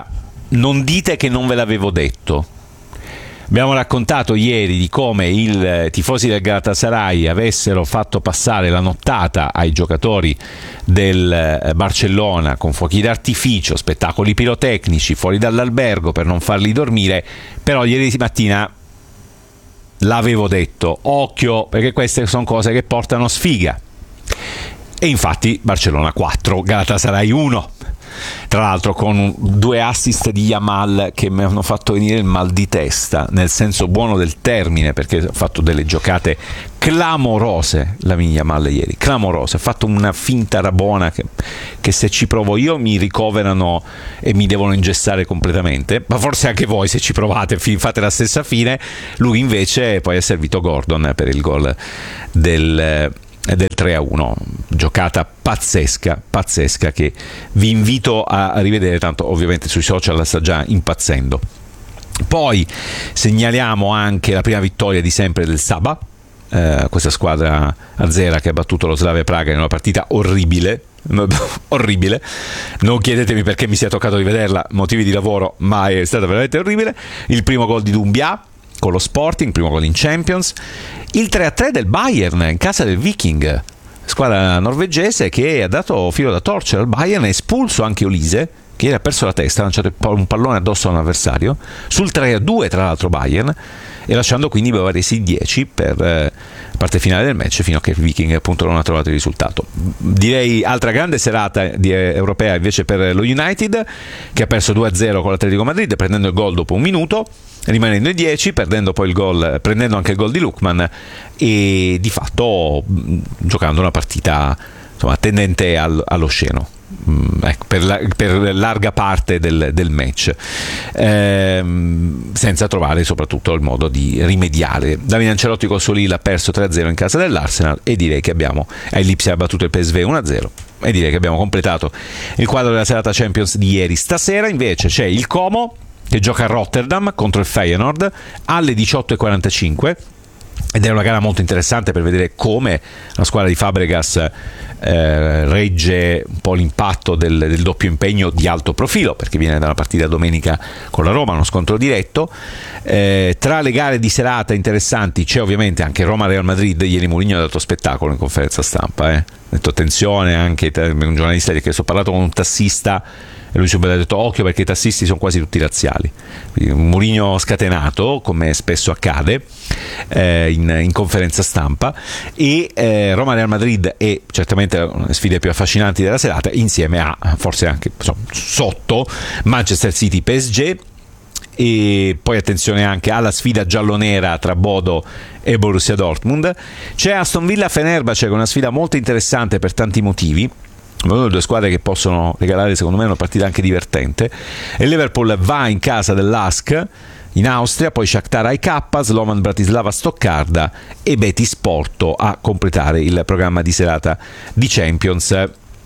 non dite che non ve l'avevo detto. Abbiamo raccontato ieri di come i tifosi del Galatasaray avessero fatto passare la nottata ai giocatori del Barcellona con fuochi d'artificio, spettacoli pirotecnici fuori dall'albergo per non farli dormire, però ieri mattina l'avevo detto, occhio, perché queste sono cose che portano sfiga. E infatti Barcellona 4, Galatasaray 1. Tra l'altro con 2 assist di Yamal che mi hanno fatto venire il mal di testa, nel senso buono del termine, perché ha fatto delle giocate clamorose Lamine Yamal ieri, clamorose, ha fatto una finta rabona che se ci provo io mi ricoverano e mi devono ingessare completamente, ma forse anche voi se ci provate fate la stessa fine. Lui invece poi ha servito Gordon per il gol del 3-1, giocata pazzesca che vi invito a rivedere, tanto ovviamente sui social la sta già impazzendo. Poi segnaliamo anche la prima vittoria di sempre del Saba, questa squadra azera che ha battuto lo Slavia Praga in una partita orribile, non chiedetemi perché mi sia toccato rivederla, motivi di lavoro, ma è stata veramente orribile. Il primo gol di Doumbia con lo Sporting, primo gol in Champions, il 3-3 del Bayern in casa del Viking, squadra norvegese che ha dato filo da torcere al Bayern, ha espulso anche Olise che ieri ha perso la testa, ha lanciato un pallone addosso a un avversario, sul 3-2 tra l'altro Bayern, e lasciando quindi i bavaresi in 10 per la parte finale del match, fino a che il Viking appunto non ha trovato il risultato. Direi altra grande serata europea invece per lo United, che ha perso 2-0 con l'Atletico Madrid prendendo il gol dopo un minuto, rimanendo in 10, prendendo anche il gol di Lookman e di fatto giocando una partita insomma tendente all'osceno, ecco, per larga parte del match, senza trovare soprattutto il modo di rimediare. Davide Ancelotti col suo Lille ha perso 3-0 in casa dell'Arsenal, e direi che Lipsia ha battuto il PSV 1-0, e direi che abbiamo completato il quadro della serata Champions di ieri. Stasera invece c'è il Como che gioca a Rotterdam contro il Feyenoord alle 18:45, ed è una gara molto interessante per vedere come la squadra di Fabregas regge un po' l'impatto del doppio impegno di alto profilo, perché viene da una partita domenica con la Roma, uno scontro diretto. Tra le gare di serata interessanti c'è ovviamente anche Roma-Real Madrid. Ieri Mourinho ha dato spettacolo in conferenza stampa, ha detto attenzione, anche un giornalista gli ha chiesto, ho parlato con un tassista e lui subito ha detto occhio perché i tassisti sono quasi tutti razziali. Quindi un Mourinho scatenato, come spesso accade in conferenza stampa, e Roma-Real Madrid è certamente una delle sfide più affascinanti della serata, insieme a forse anche sotto Manchester City-PSG. E poi attenzione anche alla sfida giallonera tra Bodo e Borussia Dortmund. C'è Aston Villa-Fenerbahce, con una sfida molto interessante per tanti motivi, una delle due squadre che possono regalare secondo me una partita anche divertente. E Liverpool va in casa dell'Ask in Austria, poi Shakhtar AEK, Slovan Bratislava Stoccarda e Betis Porto a completare il programma di serata di Champions,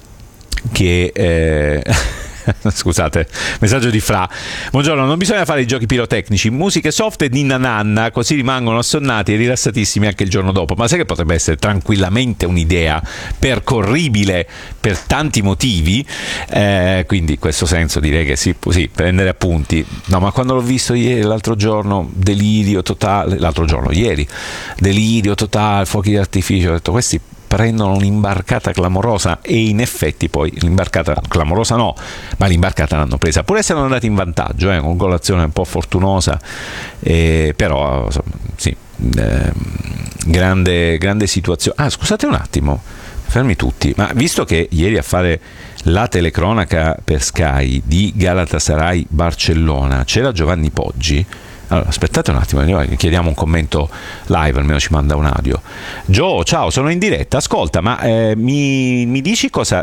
che scusate, messaggio di Fra: buongiorno, non bisogna fare i giochi pirotecnici, musiche soft e ninna nanna, così rimangono assonnati e rilassatissimi anche il giorno dopo. Ma sai che potrebbe essere tranquillamente un'idea percorribile per tanti motivi, quindi in questo senso direi che sì, prendere appunti. No, ma quando l'ho visto ieri, l'altro giorno, delirio totale, ieri, delirio totale, fuochi d'artificio, ho detto questi prendono un'imbarcata clamorosa, e in effetti poi l'imbarcata clamorosa no, ma l'imbarcata l'hanno presa, pur essendo andati in vantaggio, con golazione un po' fortunosa, però sì, grande situazione. Scusate un attimo, fermi tutti, ma visto che ieri a fare la telecronaca per Sky di Galatasaray Barcellona c'era Giovanni Poggi, allora aspettate un attimo, chiediamo un commento live, almeno ci manda un audio. Gio, ciao, sono in diretta, ascolta, ma mi dici cosa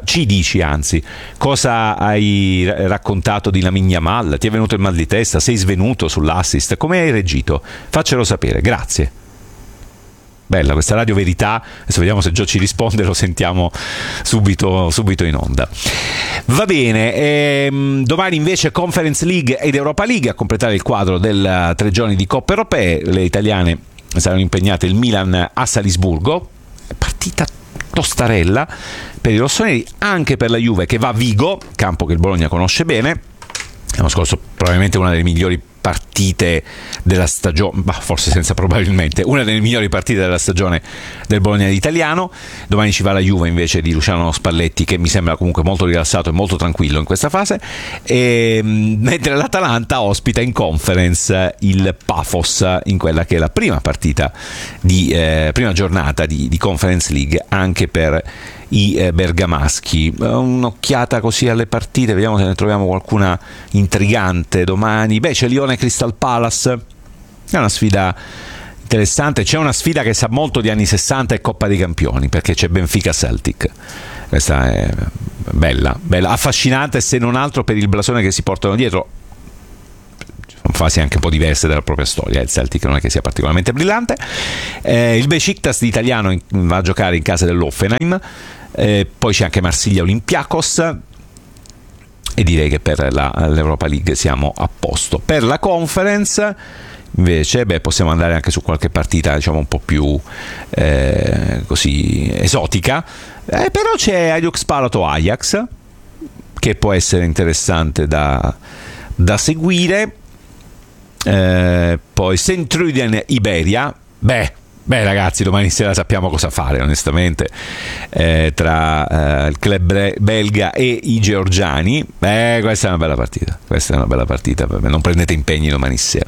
hai raccontato di Lamine Yamal? Ti è venuto il mal di testa? Sei svenuto sull'assist? Come hai reagito? Faccelo sapere, grazie. Bella questa Radio Verità, adesso vediamo se Gio ci risponde, lo sentiamo subito in onda. Va bene, domani invece Conference League ed Europa League a completare il quadro del 3 giorni di Coppe Europee. Le italiane saranno impegnate, il Milan a Salisburgo, partita tostarella per i rossoneri, anche per la Juve che va a Vigo, campo che il Bologna conosce bene. l'anno scorso probabilmente una delle migliori partite della stagione, forse senza probabilmente, una delle migliori partite della stagione del Bologna italiano. Domani ci va la Juve invece di Luciano Spalletti, che mi sembra comunque molto rilassato e molto tranquillo in questa fase, mentre l'Atalanta ospita in Conference il Pafos in quella che è la prima partita di prima giornata di Conference League anche per i bergamaschi. Un'occhiata così alle partite, vediamo se ne troviamo qualcuna intrigante domani. C'è Lione Crystal Palace, è una sfida interessante. C'è una sfida che sa molto di anni 60 e Coppa dei Campioni, perché c'è Benfica Celtic. Questa è bella, affascinante, se non altro per il blasone che si portano dietro. Sono fasi anche un po' diverse della propria storia, il Celtic non è che sia particolarmente brillante. Il Besiktas di italiano va a giocare in casa dell'Hoffenheim. Poi c'è anche Marsiglia Olympiacos, e direi che per l'Europa League siamo a posto. Per la Conference invece possiamo andare anche su qualche partita diciamo un po' più così esotica, però c'è Ajax Palato Ajax, che può essere interessante da seguire. Poi Sint-Truiden Iberia, beh ragazzi, domani sera sappiamo cosa fare onestamente, tra il club belga e i georgiani. Questa è una bella partita, non prendete impegni domani sera.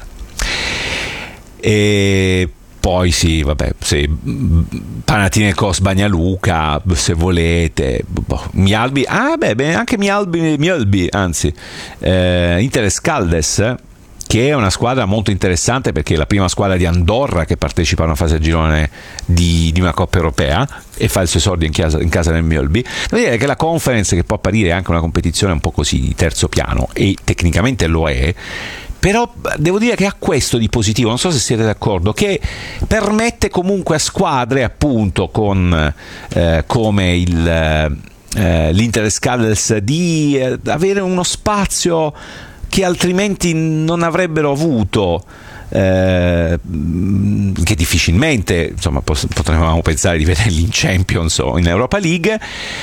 E poi Panathinaikos Banja Luka, se volete, Mjällby, anche Mjällby, anzi Inter Skaldes, che è una squadra molto interessante perché è la prima squadra di Andorra che partecipa a una fase a girone di una Coppa Europea e fa il suo esordio in casa del Mjällby. Devo dire che la Conference, che può apparire anche una competizione un po' così di terzo piano, e tecnicamente lo è, però devo dire che ha questo di positivo, non so se siete d'accordo, che permette comunque a squadre appunto come l'Inter Skaldes di avere uno spazio che altrimenti non avrebbero avuto, che difficilmente potremmo pensare di vederli in Champions o in Europa League,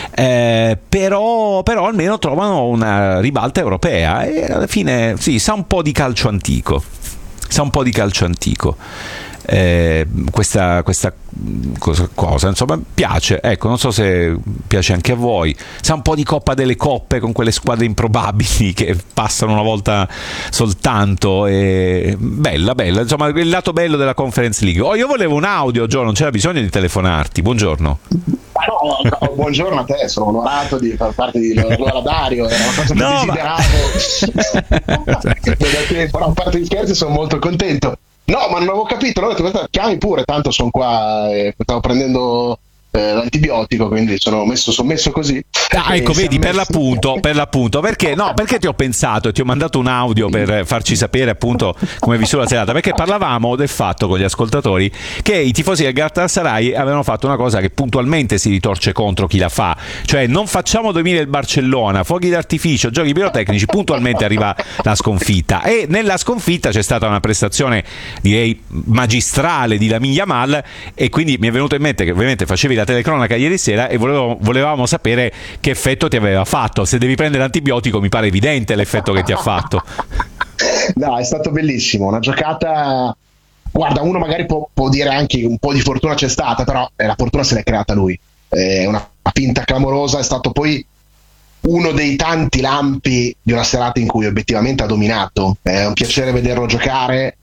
però almeno trovano una ribalta europea e alla fine sa un po' di calcio antico, questa cosa insomma piace, ecco, non so se piace anche a voi. Sa un po' di Coppa delle Coppe con quelle squadre improbabili che passano una volta soltanto, e bella, insomma il lato bello della Conference League. Io volevo un audio, Gio, non c'era bisogno di telefonarti. Buongiorno. No, buongiorno a te, sono onorato di far parte di Laura Dario, è una cosa che desideravo. Però a parte gli scherzi, sono molto contento. No, ma non avevo capito, allora chiami pure, tanto sono qua, stavo prendendo l'antibiotico, quindi sono messo così. Ecco, vedi, per l'appunto, perché ti ho pensato e ti ho mandato un audio per farci sapere appunto come hai vissuto la serata, perché parlavamo del fatto con gli ascoltatori che i tifosi del Galatasaray avevano fatto una cosa che puntualmente si ritorce contro chi la fa, cioè non facciamo 2000 il Barcellona, fuochi d'artificio, giochi pirotecnici, puntualmente arriva la sconfitta, e nella sconfitta c'è stata una prestazione direi magistrale di Lamine Yamal, e quindi mi è venuto in mente che ovviamente facevi la telecronaca ieri sera e volevamo sapere che effetto ti aveva fatto. Se devi prendere l'antibiotico mi pare evidente l'effetto che ti ha fatto. No, è stato bellissimo, una giocata, guarda, uno magari può dire anche un po' di fortuna c'è stata, però la fortuna se l'è creata lui, è una finta clamorosa, è stato poi uno dei tanti lampi di una serata in cui obiettivamente ha dominato, è un piacere vederlo giocare,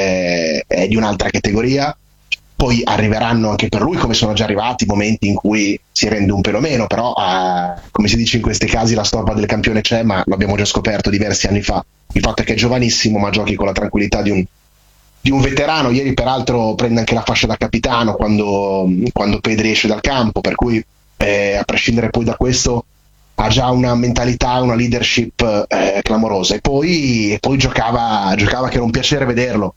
è di un'altra categoria. Poi arriveranno anche per lui, come sono già arrivati, momenti in cui si rende un pelo meno, però come si dice in questi casi la stoppa del campione c'è, ma l'abbiamo già scoperto diversi anni fa. Il fatto è che è giovanissimo, ma giochi con la tranquillità di un veterano. Ieri peraltro prende anche la fascia da capitano quando Pedri esce dal campo, per cui a prescindere poi da questo ha già una mentalità, una leadership clamorosa, e poi giocava che era un piacere vederlo,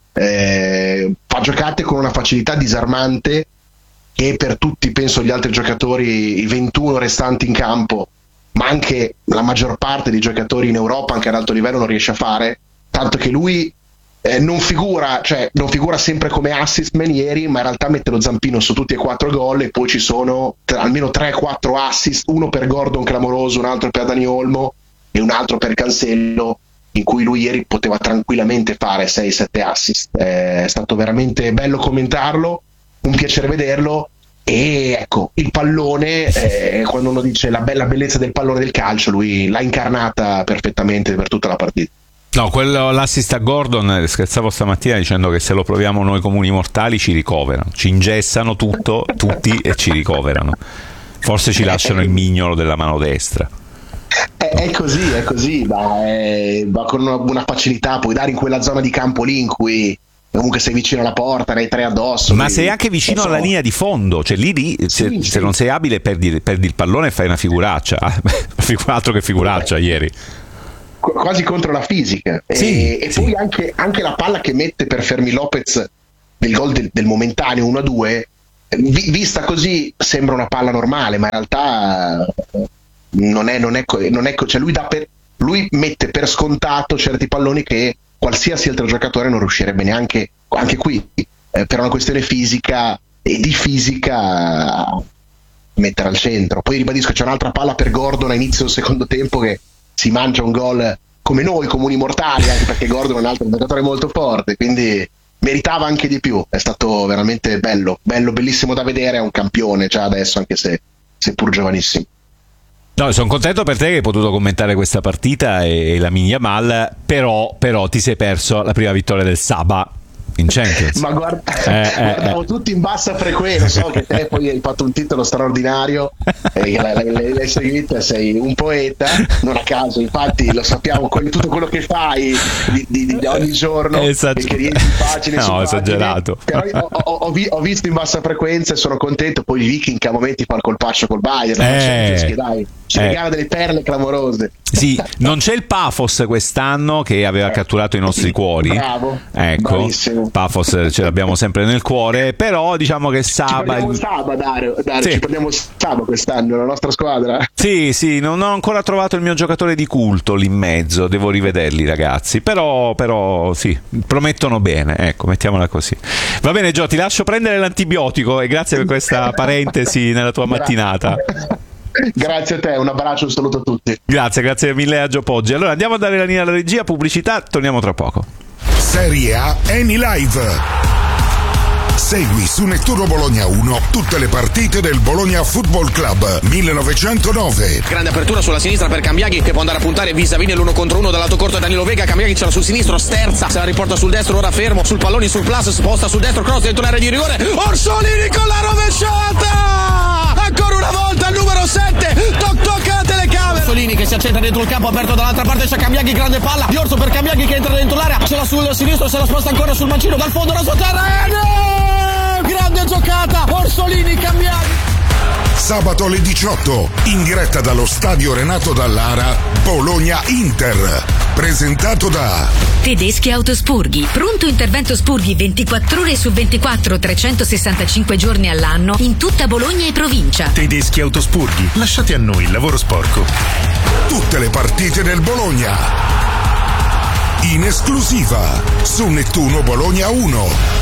fa giocate con una facilità disarmante che per tutti, penso, gli altri giocatori, i 21 restanti in campo, ma anche la maggior parte dei giocatori in Europa anche ad alto livello non riesce a fare, tanto che lui non figura sempre come assist man ieri, ma in realtà mette lo zampino su tutti e 4 gol, e poi ci sono almeno 3-4 assist, uno per Gordon clamoroso, un altro per Dani Olmo e un altro per Cancelo, in cui lui ieri poteva tranquillamente fare 6-7 assist. È stato veramente bello commentarlo, un piacere vederlo. E ecco, il pallone, quando uno dice la bellezza del pallone del calcio, lui l'ha incarnata perfettamente per tutta la partita. No, l'assist a Gordon, scherzavo stamattina dicendo che se lo proviamo noi comuni mortali ci ricoverano, ci ingessano tutti e ci ricoverano. Forse ci lasciano il mignolo della mano destra. È così, va con una facilità, puoi dare in quella zona di campo lì in cui comunque sei vicino alla porta, ne hai 3 addosso. Ma sei anche vicino alla linea di fondo, cioè lì se non sei abile perdi il pallone e fai una figuraccia. Altro che figuraccia ieri. Quasi contro la fisica. E poi anche la palla che mette per Fermi Lopez del gol del momentaneo 1-2, vista così sembra una palla normale, ma in realtà non è cioè lui mette per scontato certi palloni che qualsiasi altro giocatore non riuscirebbe neanche, anche qui, per una questione fisica e di fisica, mettere al centro. Poi ribadisco, c'è un'altra palla per Gordon a inizio del secondo tempo che si mangia un gol come noi comuni mortali, anche perché Gordon è un altro giocatore molto forte, quindi meritava anche di più. È stato veramente bellissimo da vedere. È un campione già adesso, anche se seppur giovanissimo. No, sono contento per te che hai potuto commentare questa partita e Lamine Yamal, però ti sei perso la prima vittoria del Saba in Champions. Ma guardavo tutti in bassa frequenza. So che te poi hai fatto un titolo straordinario e l'hai seguito, sei un poeta, non a caso, infatti lo sappiamo, tutto quello che fai di ogni giorno e che rientri pagine su esagerato. Però ho visto in bassa frequenza e sono contento. Poi i Viking che a momenti fa il colpaccio col Bayern, che dai, ci regala delle perle clamorose. Sì, non c'è il Pafos quest'anno che aveva catturato i nostri cuori. Bravo, ecco, bravissimo. Pafos ce l'abbiamo sempre nel cuore, però diciamo che Saba Dario, ci prendiamo Saba quest'anno, la nostra squadra. Sì, non ho ancora trovato il mio giocatore di culto lì in mezzo, devo rivederli ragazzi, però sì, promettono bene, ecco, mettiamola così. Va bene Gio, ti lascio prendere l'antibiotico e grazie per questa parentesi nella tua mattinata. Grazie a te, un abbraccio, un saluto a tutti. Grazie mille a Gio Poggi. Allora andiamo a dare la linea alla regia, pubblicità, torniamo tra poco. Serie A Eni Live. Segui su Nettuno Bologna 1 tutte le partite del Bologna Football Club 1909. Grande apertura sulla sinistra per Cambiaghi che può andare a puntare vis-à-vis l'1 contro 1 dal lato corto Danilo Vega. Cambiaghi ce l'ha sul sinistro, sterza, se la riporta sul destro, ora fermo sul pallone sul plus, sposta sul destro, cross dentro l'area di rigore. Orsolini con la rovesciata! Ancora una volta il numero 7, tocca la telecamera. Orsolini che si accentra dentro il campo aperto dall'altra parte, c'è Cambiaghi, grande palla di Orso per Cambiaghi che entra dentro l'area, ce l'ha sul sinistro, se la sposta ancora sul mancino dal fondo raso terreno. Grande giocata, Orsolini, Cambiaghi. Sabato alle 18, in diretta dallo stadio Renato Dallara, Bologna-Inter, presentato da Tedeschi Autospurghi, pronto intervento spurghi 24 ore su 24, 365 giorni all'anno in tutta Bologna e provincia. Tedeschi Autospurghi, lasciate a noi il lavoro sporco. Tutte le partite del Bologna in esclusiva su Nettuno Bologna 1.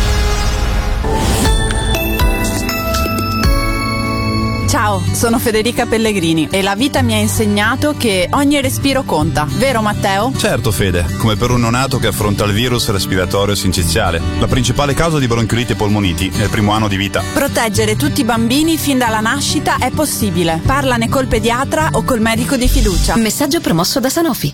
Ciao, sono Federica Pellegrini e la vita mi ha insegnato che ogni respiro conta, vero Matteo? Certo Fede, come per un neonato che affronta il virus respiratorio sinciziale, la principale causa di bronchiolite e polmoniti nel primo anno di vita. Proteggere tutti i bambini fin dalla nascita è possibile. Parlane col pediatra o col medico di fiducia. Messaggio promosso da Sanofi.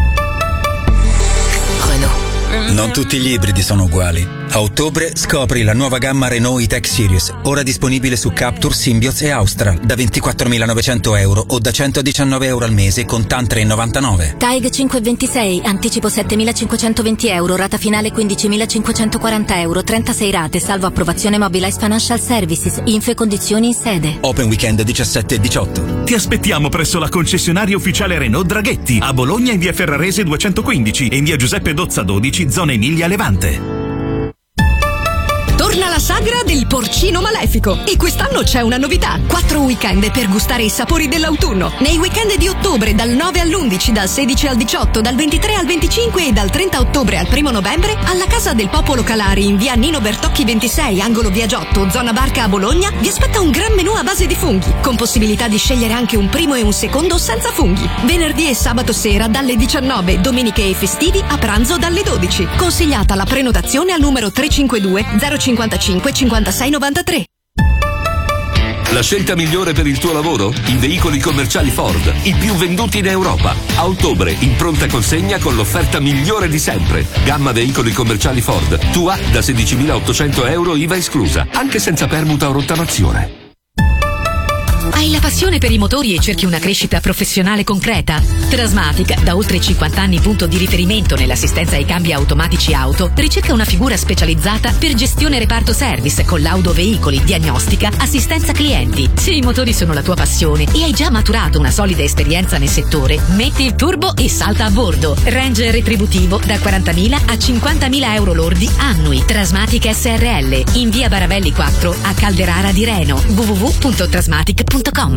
Non tutti gli ibridi sono uguali. A ottobre scopri la nuova gamma Renault E-Tech Series, ora disponibile su Captur, Symbioz e Austral, da 24.900 euro o da 119 euro al mese con TAN 3,99. TAIG 526, anticipo 7.520 euro, rata finale 15.540 euro, 36 rate, salvo approvazione Mobilize Financial Services, info e condizioni in sede. Open weekend 17 e 18. Ti aspettiamo presso la concessionaria ufficiale Renault Draghetti, a Bologna in via Ferrarese 215 e in via Giuseppe Dozza 12, zona Emilia Levante. Torna la sagra il porcino malefico. E quest'anno c'è una novità: 4 weekend per gustare i sapori dell'autunno. Nei weekend di ottobre, dal 9 all'11, dal 16 al 18, dal 23 al 25 e dal 30 ottobre al 1 novembre, alla Casa del Popolo Calari in via Nino Bertocchi 26, angolo via Giotto, zona Barca a Bologna, vi aspetta un gran menù a base di funghi, con possibilità di scegliere anche un primo e un secondo senza funghi. Venerdì e sabato sera dalle 19, domeniche e festivi a pranzo dalle 12. Consigliata la prenotazione al numero 352 055 56 93. La scelta migliore per il tuo lavoro? I veicoli commerciali Ford, i più venduti in Europa. A ottobre, in pronta consegna con l'offerta migliore di sempre. Gamma veicoli commerciali Ford. Tua da 16.800 euro IVA esclusa, anche senza permuta o rottamazione. Hai la passione per i motori e cerchi una crescita professionale concreta? Trasmatic, da oltre 50 anni punto di riferimento nell'assistenza ai cambi automatici auto, ricerca una figura specializzata per gestione reparto service, collaudo veicoli, diagnostica, assistenza clienti. Se i motori sono la tua passione e hai già maturato una solida esperienza nel settore, metti il turbo e salta a bordo. Range retributivo da 40.000 a 50.000 euro lordi annui. Trasmatic SRL, in via Baravelli 4 a Calderara di Reno. www.trasmatic.com.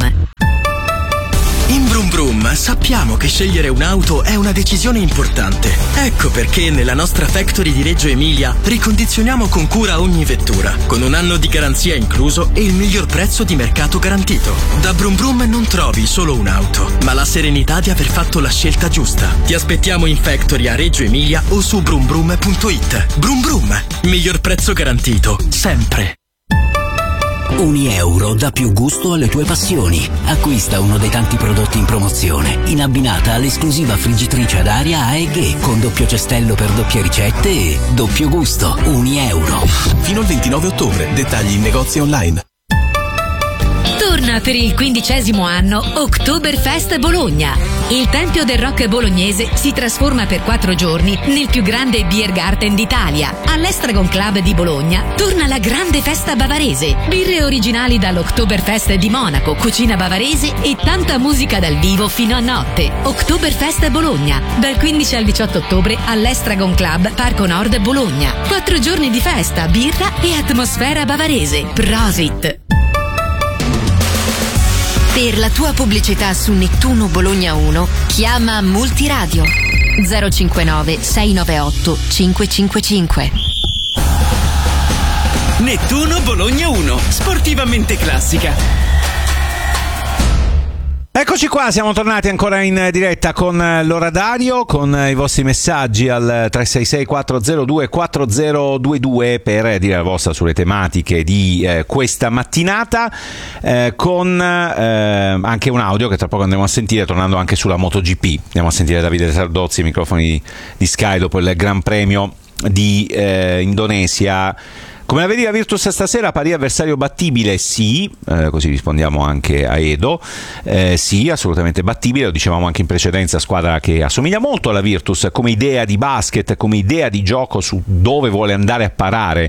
In Brum Brum sappiamo che scegliere un'auto è una decisione importante. Ecco perché nella nostra factory di Reggio Emilia ricondizioniamo con cura ogni vettura, con 1 anno di garanzia incluso e il miglior prezzo di mercato garantito. Da Brum Brum non trovi solo un'auto, ma la serenità di aver fatto la scelta giusta. Ti aspettiamo in factory a Reggio Emilia o su brumbrum.it. Brum Brum, miglior prezzo garantito, sempre. €1 dà più gusto alle tue passioni. Acquista uno dei tanti prodotti in promozione, in abbinata all'esclusiva friggitrice ad aria AEG con doppio cestello per doppie ricette e doppio gusto. €1. Fino al 29 ottobre. Dettagli in negozi online. Torna per il 15° anno Oktoberfest Bologna. Il Tempio del Rock bolognese si trasforma per 4 giorni nel più grande beer garden d'Italia. All'Estragon Club di Bologna torna la grande festa bavarese. Birre originali dall'Oktoberfest di Monaco, cucina bavarese e tanta musica dal vivo fino a notte. Oktoberfest Bologna, dal 15 al 18 ottobre all'Estragon Club Parco Nord Bologna. 4 giorni di festa, birra e atmosfera bavarese. Prosit! Per la tua pubblicità su Nettuno Bologna 1, chiama Multiradio 059 698 555. Nettuno Bologna 1, sportivamente classica. Eccoci qua, siamo tornati ancora in diretta con l'Oradario, con i vostri messaggi al 366 402 4022 per dire la vostra sulle tematiche di questa mattinata, con anche un audio che tra poco andremo a sentire, tornando anche sulla MotoGP. Andiamo a sentire Davide Sardozzi, ai microfoni di Sky, dopo il Gran Premio di Indonesia. Come la vedi la Virtus stasera? Pari avversario battibile? Sì, così rispondiamo anche a Edo. Sì, assolutamente battibile, lo dicevamo anche in precedenza, squadra che assomiglia molto alla Virtus come idea di basket, come idea di gioco su dove vuole andare a parare,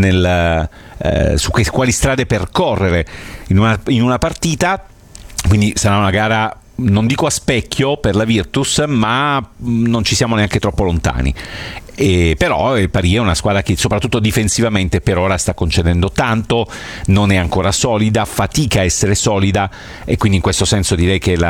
su quali strade percorrere in una partita. Quindi sarà una gara, non dico a specchio per la Virtus, ma non ci siamo neanche troppo lontani. Però il Paris è una squadra che soprattutto difensivamente per ora sta concedendo tanto, non è ancora solida, fatica a essere solida, e quindi in questo senso direi che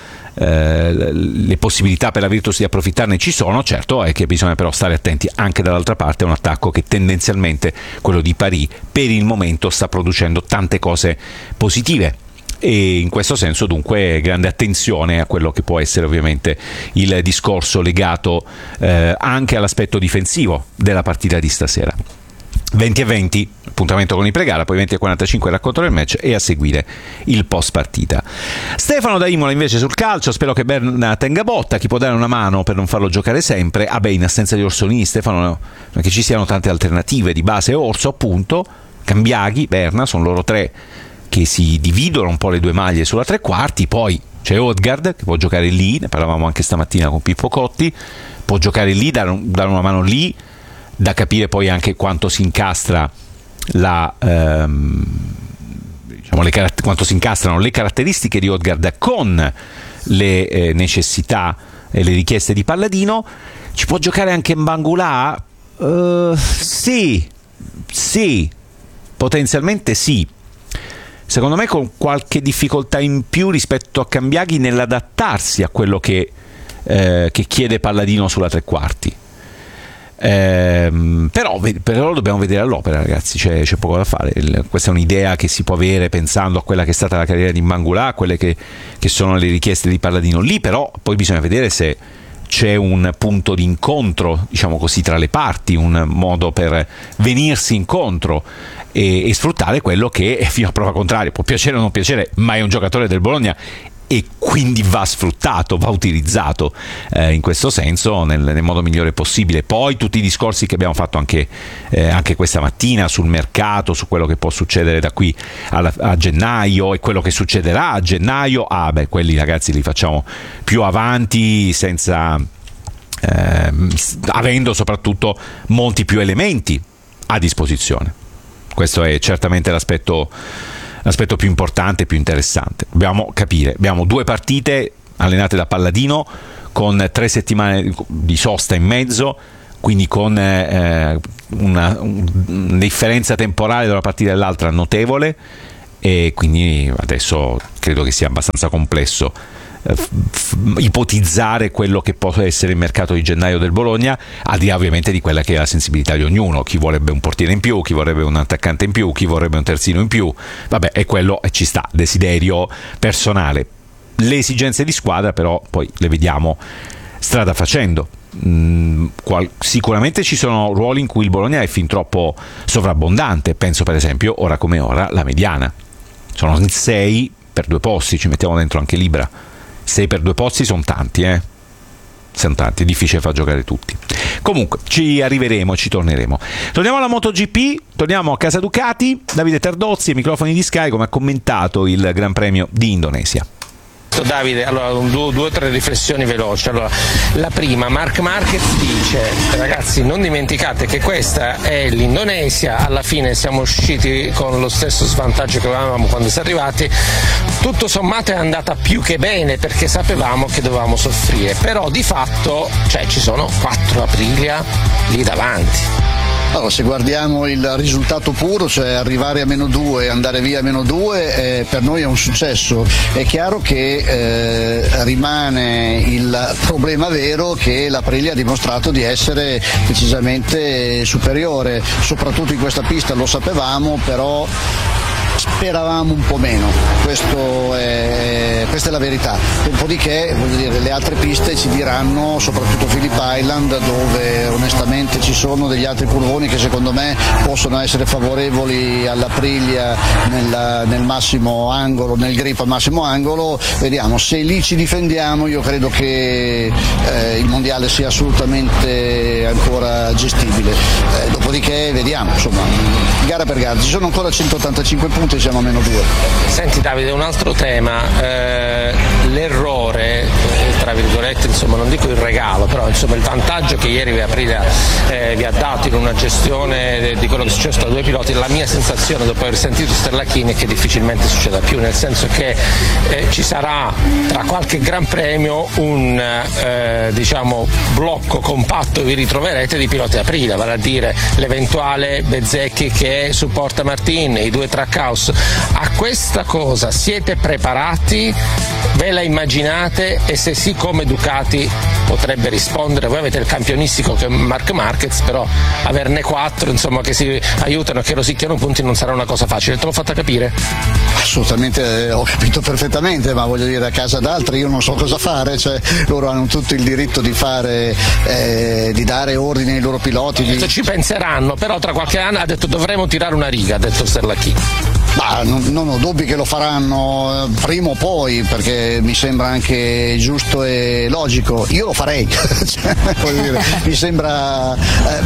le possibilità per la Virtus di approfittarne ci sono. Certo è che bisogna però stare attenti anche dall'altra parte a un attacco che tendenzialmente, quello di Paris, per il momento sta producendo tante cose positive. E in questo senso dunque grande attenzione a quello che può essere ovviamente il discorso legato anche all'aspetto difensivo della partita di stasera. 20:20 appuntamento con i pre-gara, poi 20:45 il racconto del match e a seguire il post partita. Stefano da Imola invece sul calcio: spero che Berna tenga botta, chi può dare una mano per non farlo giocare sempre? In assenza di Orsolini, Stefano, non è che ci siano tante alternative, di base Orso appunto, Cambiaghi, Berna, sono loro tre che si dividono un po' le due maglie sulla tre quarti. Poi c'è Odegaard che può giocare lì, ne parlavamo anche stamattina con Pippo Cotti, può giocare lì, dare una mano lì, da capire poi anche quanto si incastra quanto si incastrano le caratteristiche di Odegaard con le necessità e le richieste di Palladino. Ci può giocare anche Mbangula? Sì, Potenzialmente sì. Secondo me con qualche difficoltà in più rispetto a Cambiaghi nell'adattarsi a quello che chiede Palladino sulla tre quarti. Però dobbiamo vedere all'opera, ragazzi, c'è poco da fare. Questa è un'idea che si può avere pensando a quella che è stata la carriera di Mangulà, a quelle che sono le richieste di Palladino. Lì però poi bisogna vedere se c'è un punto di incontro, diciamo così, tra le parti, un modo per venirsi incontro e sfruttare quello che fino a prova contraria può piacere o non piacere, ma è un giocatore del Bologna e quindi va sfruttato, va utilizzato in questo senso nel modo migliore possibile. Poi tutti i discorsi che abbiamo fatto anche questa mattina sul mercato, su quello che può succedere da qui a gennaio e quello che succederà a gennaio, quelli, ragazzi, li facciamo più avanti, senza avendo soprattutto molti più elementi a disposizione. Questo è certamente l'aspetto più importante, più interessante. Dobbiamo capire, abbiamo 2 partite allenate da Palladino con 3 settimane di sosta in mezzo, quindi con una differenza temporale da una partita all'altra notevole, e quindi adesso credo che sia abbastanza complesso ipotizzare quello che può essere il mercato di gennaio del Bologna, al di là ovviamente di quella che è la sensibilità di ognuno. Chi vorrebbe un portiere in più, chi vorrebbe un attaccante in più, chi vorrebbe un terzino in più, e quello ci sta, desiderio personale. Le esigenze di squadra però poi le vediamo strada facendo. Sicuramente ci sono ruoli in cui il Bologna è fin troppo sovrabbondante, penso per esempio ora come ora la mediana. Sono 6 per 2 posti, ci mettiamo dentro anche Libra. 6 per 2 posti sono tanti, sono tanti, è difficile far giocare tutti. Comunque ci arriveremo, ci torneremo. Torniamo alla MotoGP, torniamo a casa Ducati. Davide Tardozzi ai microfoni di Sky, come ha commentato il Gran Premio di Indonesia. Davide, allora due o tre riflessioni veloci. Allora, la prima, Marc Marquez dice: ragazzi, non dimenticate che questa è l'Indonesia, alla fine siamo usciti con lo stesso svantaggio che avevamo quando siamo arrivati, tutto sommato è andata più che bene perché sapevamo che dovevamo soffrire, però di fatto ci sono 4 Aprilia lì davanti. Allora, se guardiamo il risultato puro, cioè arrivare a -2 e andare via a -2, per noi è un successo. È chiaro che rimane il problema vero che l'Aprilia ha dimostrato di essere decisamente superiore, soprattutto in questa pista lo sapevamo, però speravamo un po' meno, questa è la verità. Dopodiché, voglio dire, le altre piste ci diranno, soprattutto Phillip Island, dove onestamente ci sono degli altri curvoni che secondo me possono essere favorevoli all'Aprilia nel massimo angolo, nel grip a massimo angolo. Vediamo, se lì ci difendiamo io credo che il mondiale sia assolutamente ancora gestibile. Dopodiché vediamo, insomma, gara per gara, ci sono ancora 185 punti, siamo a -2. Senti Davide, un altro tema, l'errore, tra virgolette, insomma, non dico il regalo, però insomma il vantaggio che ieri Aprilia vi ha dato in una gestione di quello che è successo tra 2 piloti. La mia sensazione dopo aver sentito Sterlachini è che difficilmente succeda più, nel senso che ci sarà tra qualche Gran Premio un blocco compatto, vi ritroverete, di piloti Aprilia, vale a dire l'eventuale Bezzecchi che supporta Martin, i 2 Trackhouse. A questa cosa siete preparati? Ve la immaginate? E se sì, come Ducati potrebbe rispondere? Voi avete il campionistico che è Marc Marquez, però averne 4 insomma che si aiutano e che rosicchiano punti non sarà una cosa facile. Te l'ho fatta capire? Assolutamente, ho capito perfettamente, ma voglio dire, a casa d'altri io non so cosa fare, loro hanno tutto il diritto di fare, di dare ordini ai loro piloti. Ci penseranno, però tra qualche anno ha detto dovremo tirare una riga, ha detto Sterlachini. Ma non ho dubbi che lo faranno prima o poi, perché mi sembra anche giusto e logico. Io lo farei, mi sembra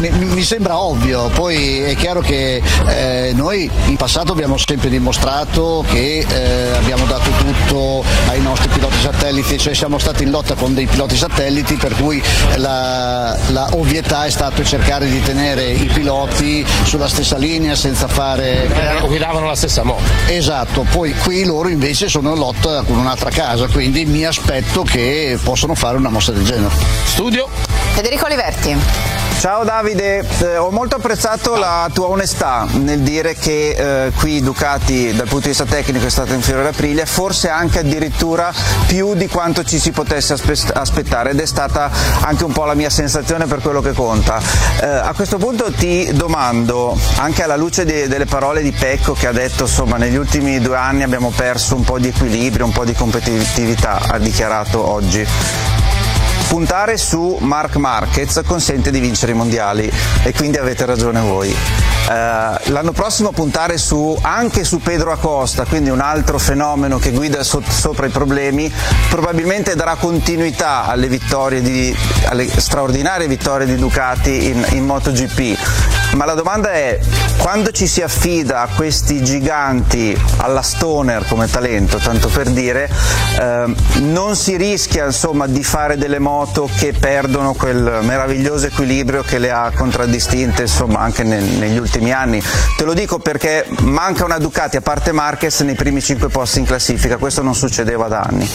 ovvio. Poi è chiaro che noi in passato abbiamo sempre dimostrato che abbiamo dato tutto ai nostri piloti satelliti satelliti, cioè siamo stati in lotta con dei piloti satelliti, per cui la ovvietà è stato cercare di tenere i piloti sulla stessa linea senza fare... guidavano la stessa moto. Esatto, poi qui loro invece sono in lotta con un'altra casa, quindi mi aspetto che possano fare una mossa del genere. Studio Federico Oliverti. Ciao Davide, ho molto apprezzato la tua onestà nel dire che qui Ducati dal punto di vista tecnico è stata inferiore a Aprilia, forse anche addirittura più di quanto ci si potesse aspettare, ed è stata anche un po' la mia sensazione per quello che conta. A questo punto ti domando, anche alla luce delle parole di Pecco che ha detto insomma negli ultimi 2 anni abbiamo perso un po' di equilibrio, un po' di competitività, ha dichiarato oggi. Puntare su Marc Marquez consente di vincere i mondiali e quindi avete ragione voi. L'anno prossimo puntare anche su Pedro Acosta, quindi un altro fenomeno che guida sopra i problemi, probabilmente darà continuità alle straordinarie vittorie di Ducati in MotoGP. Ma la domanda è, quando ci si affida a questi giganti, alla Stoner come talento, tanto per dire, non si rischia insomma di fare delle moto che perdono quel meraviglioso equilibrio che le ha contraddistinte insomma anche negli ultimi anni? Te lo dico perché manca una Ducati, a parte Marquez, nei primi 5 posti in classifica, questo non succedeva da anni.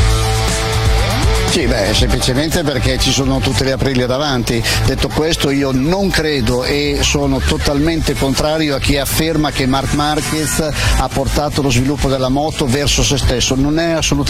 Sì, semplicemente perché ci sono tutte le Aprilia davanti. Detto questo, io non credo e sono totalmente contrario a chi afferma che Marc Marquez ha portato lo sviluppo della moto verso se stesso. Non è assolutamente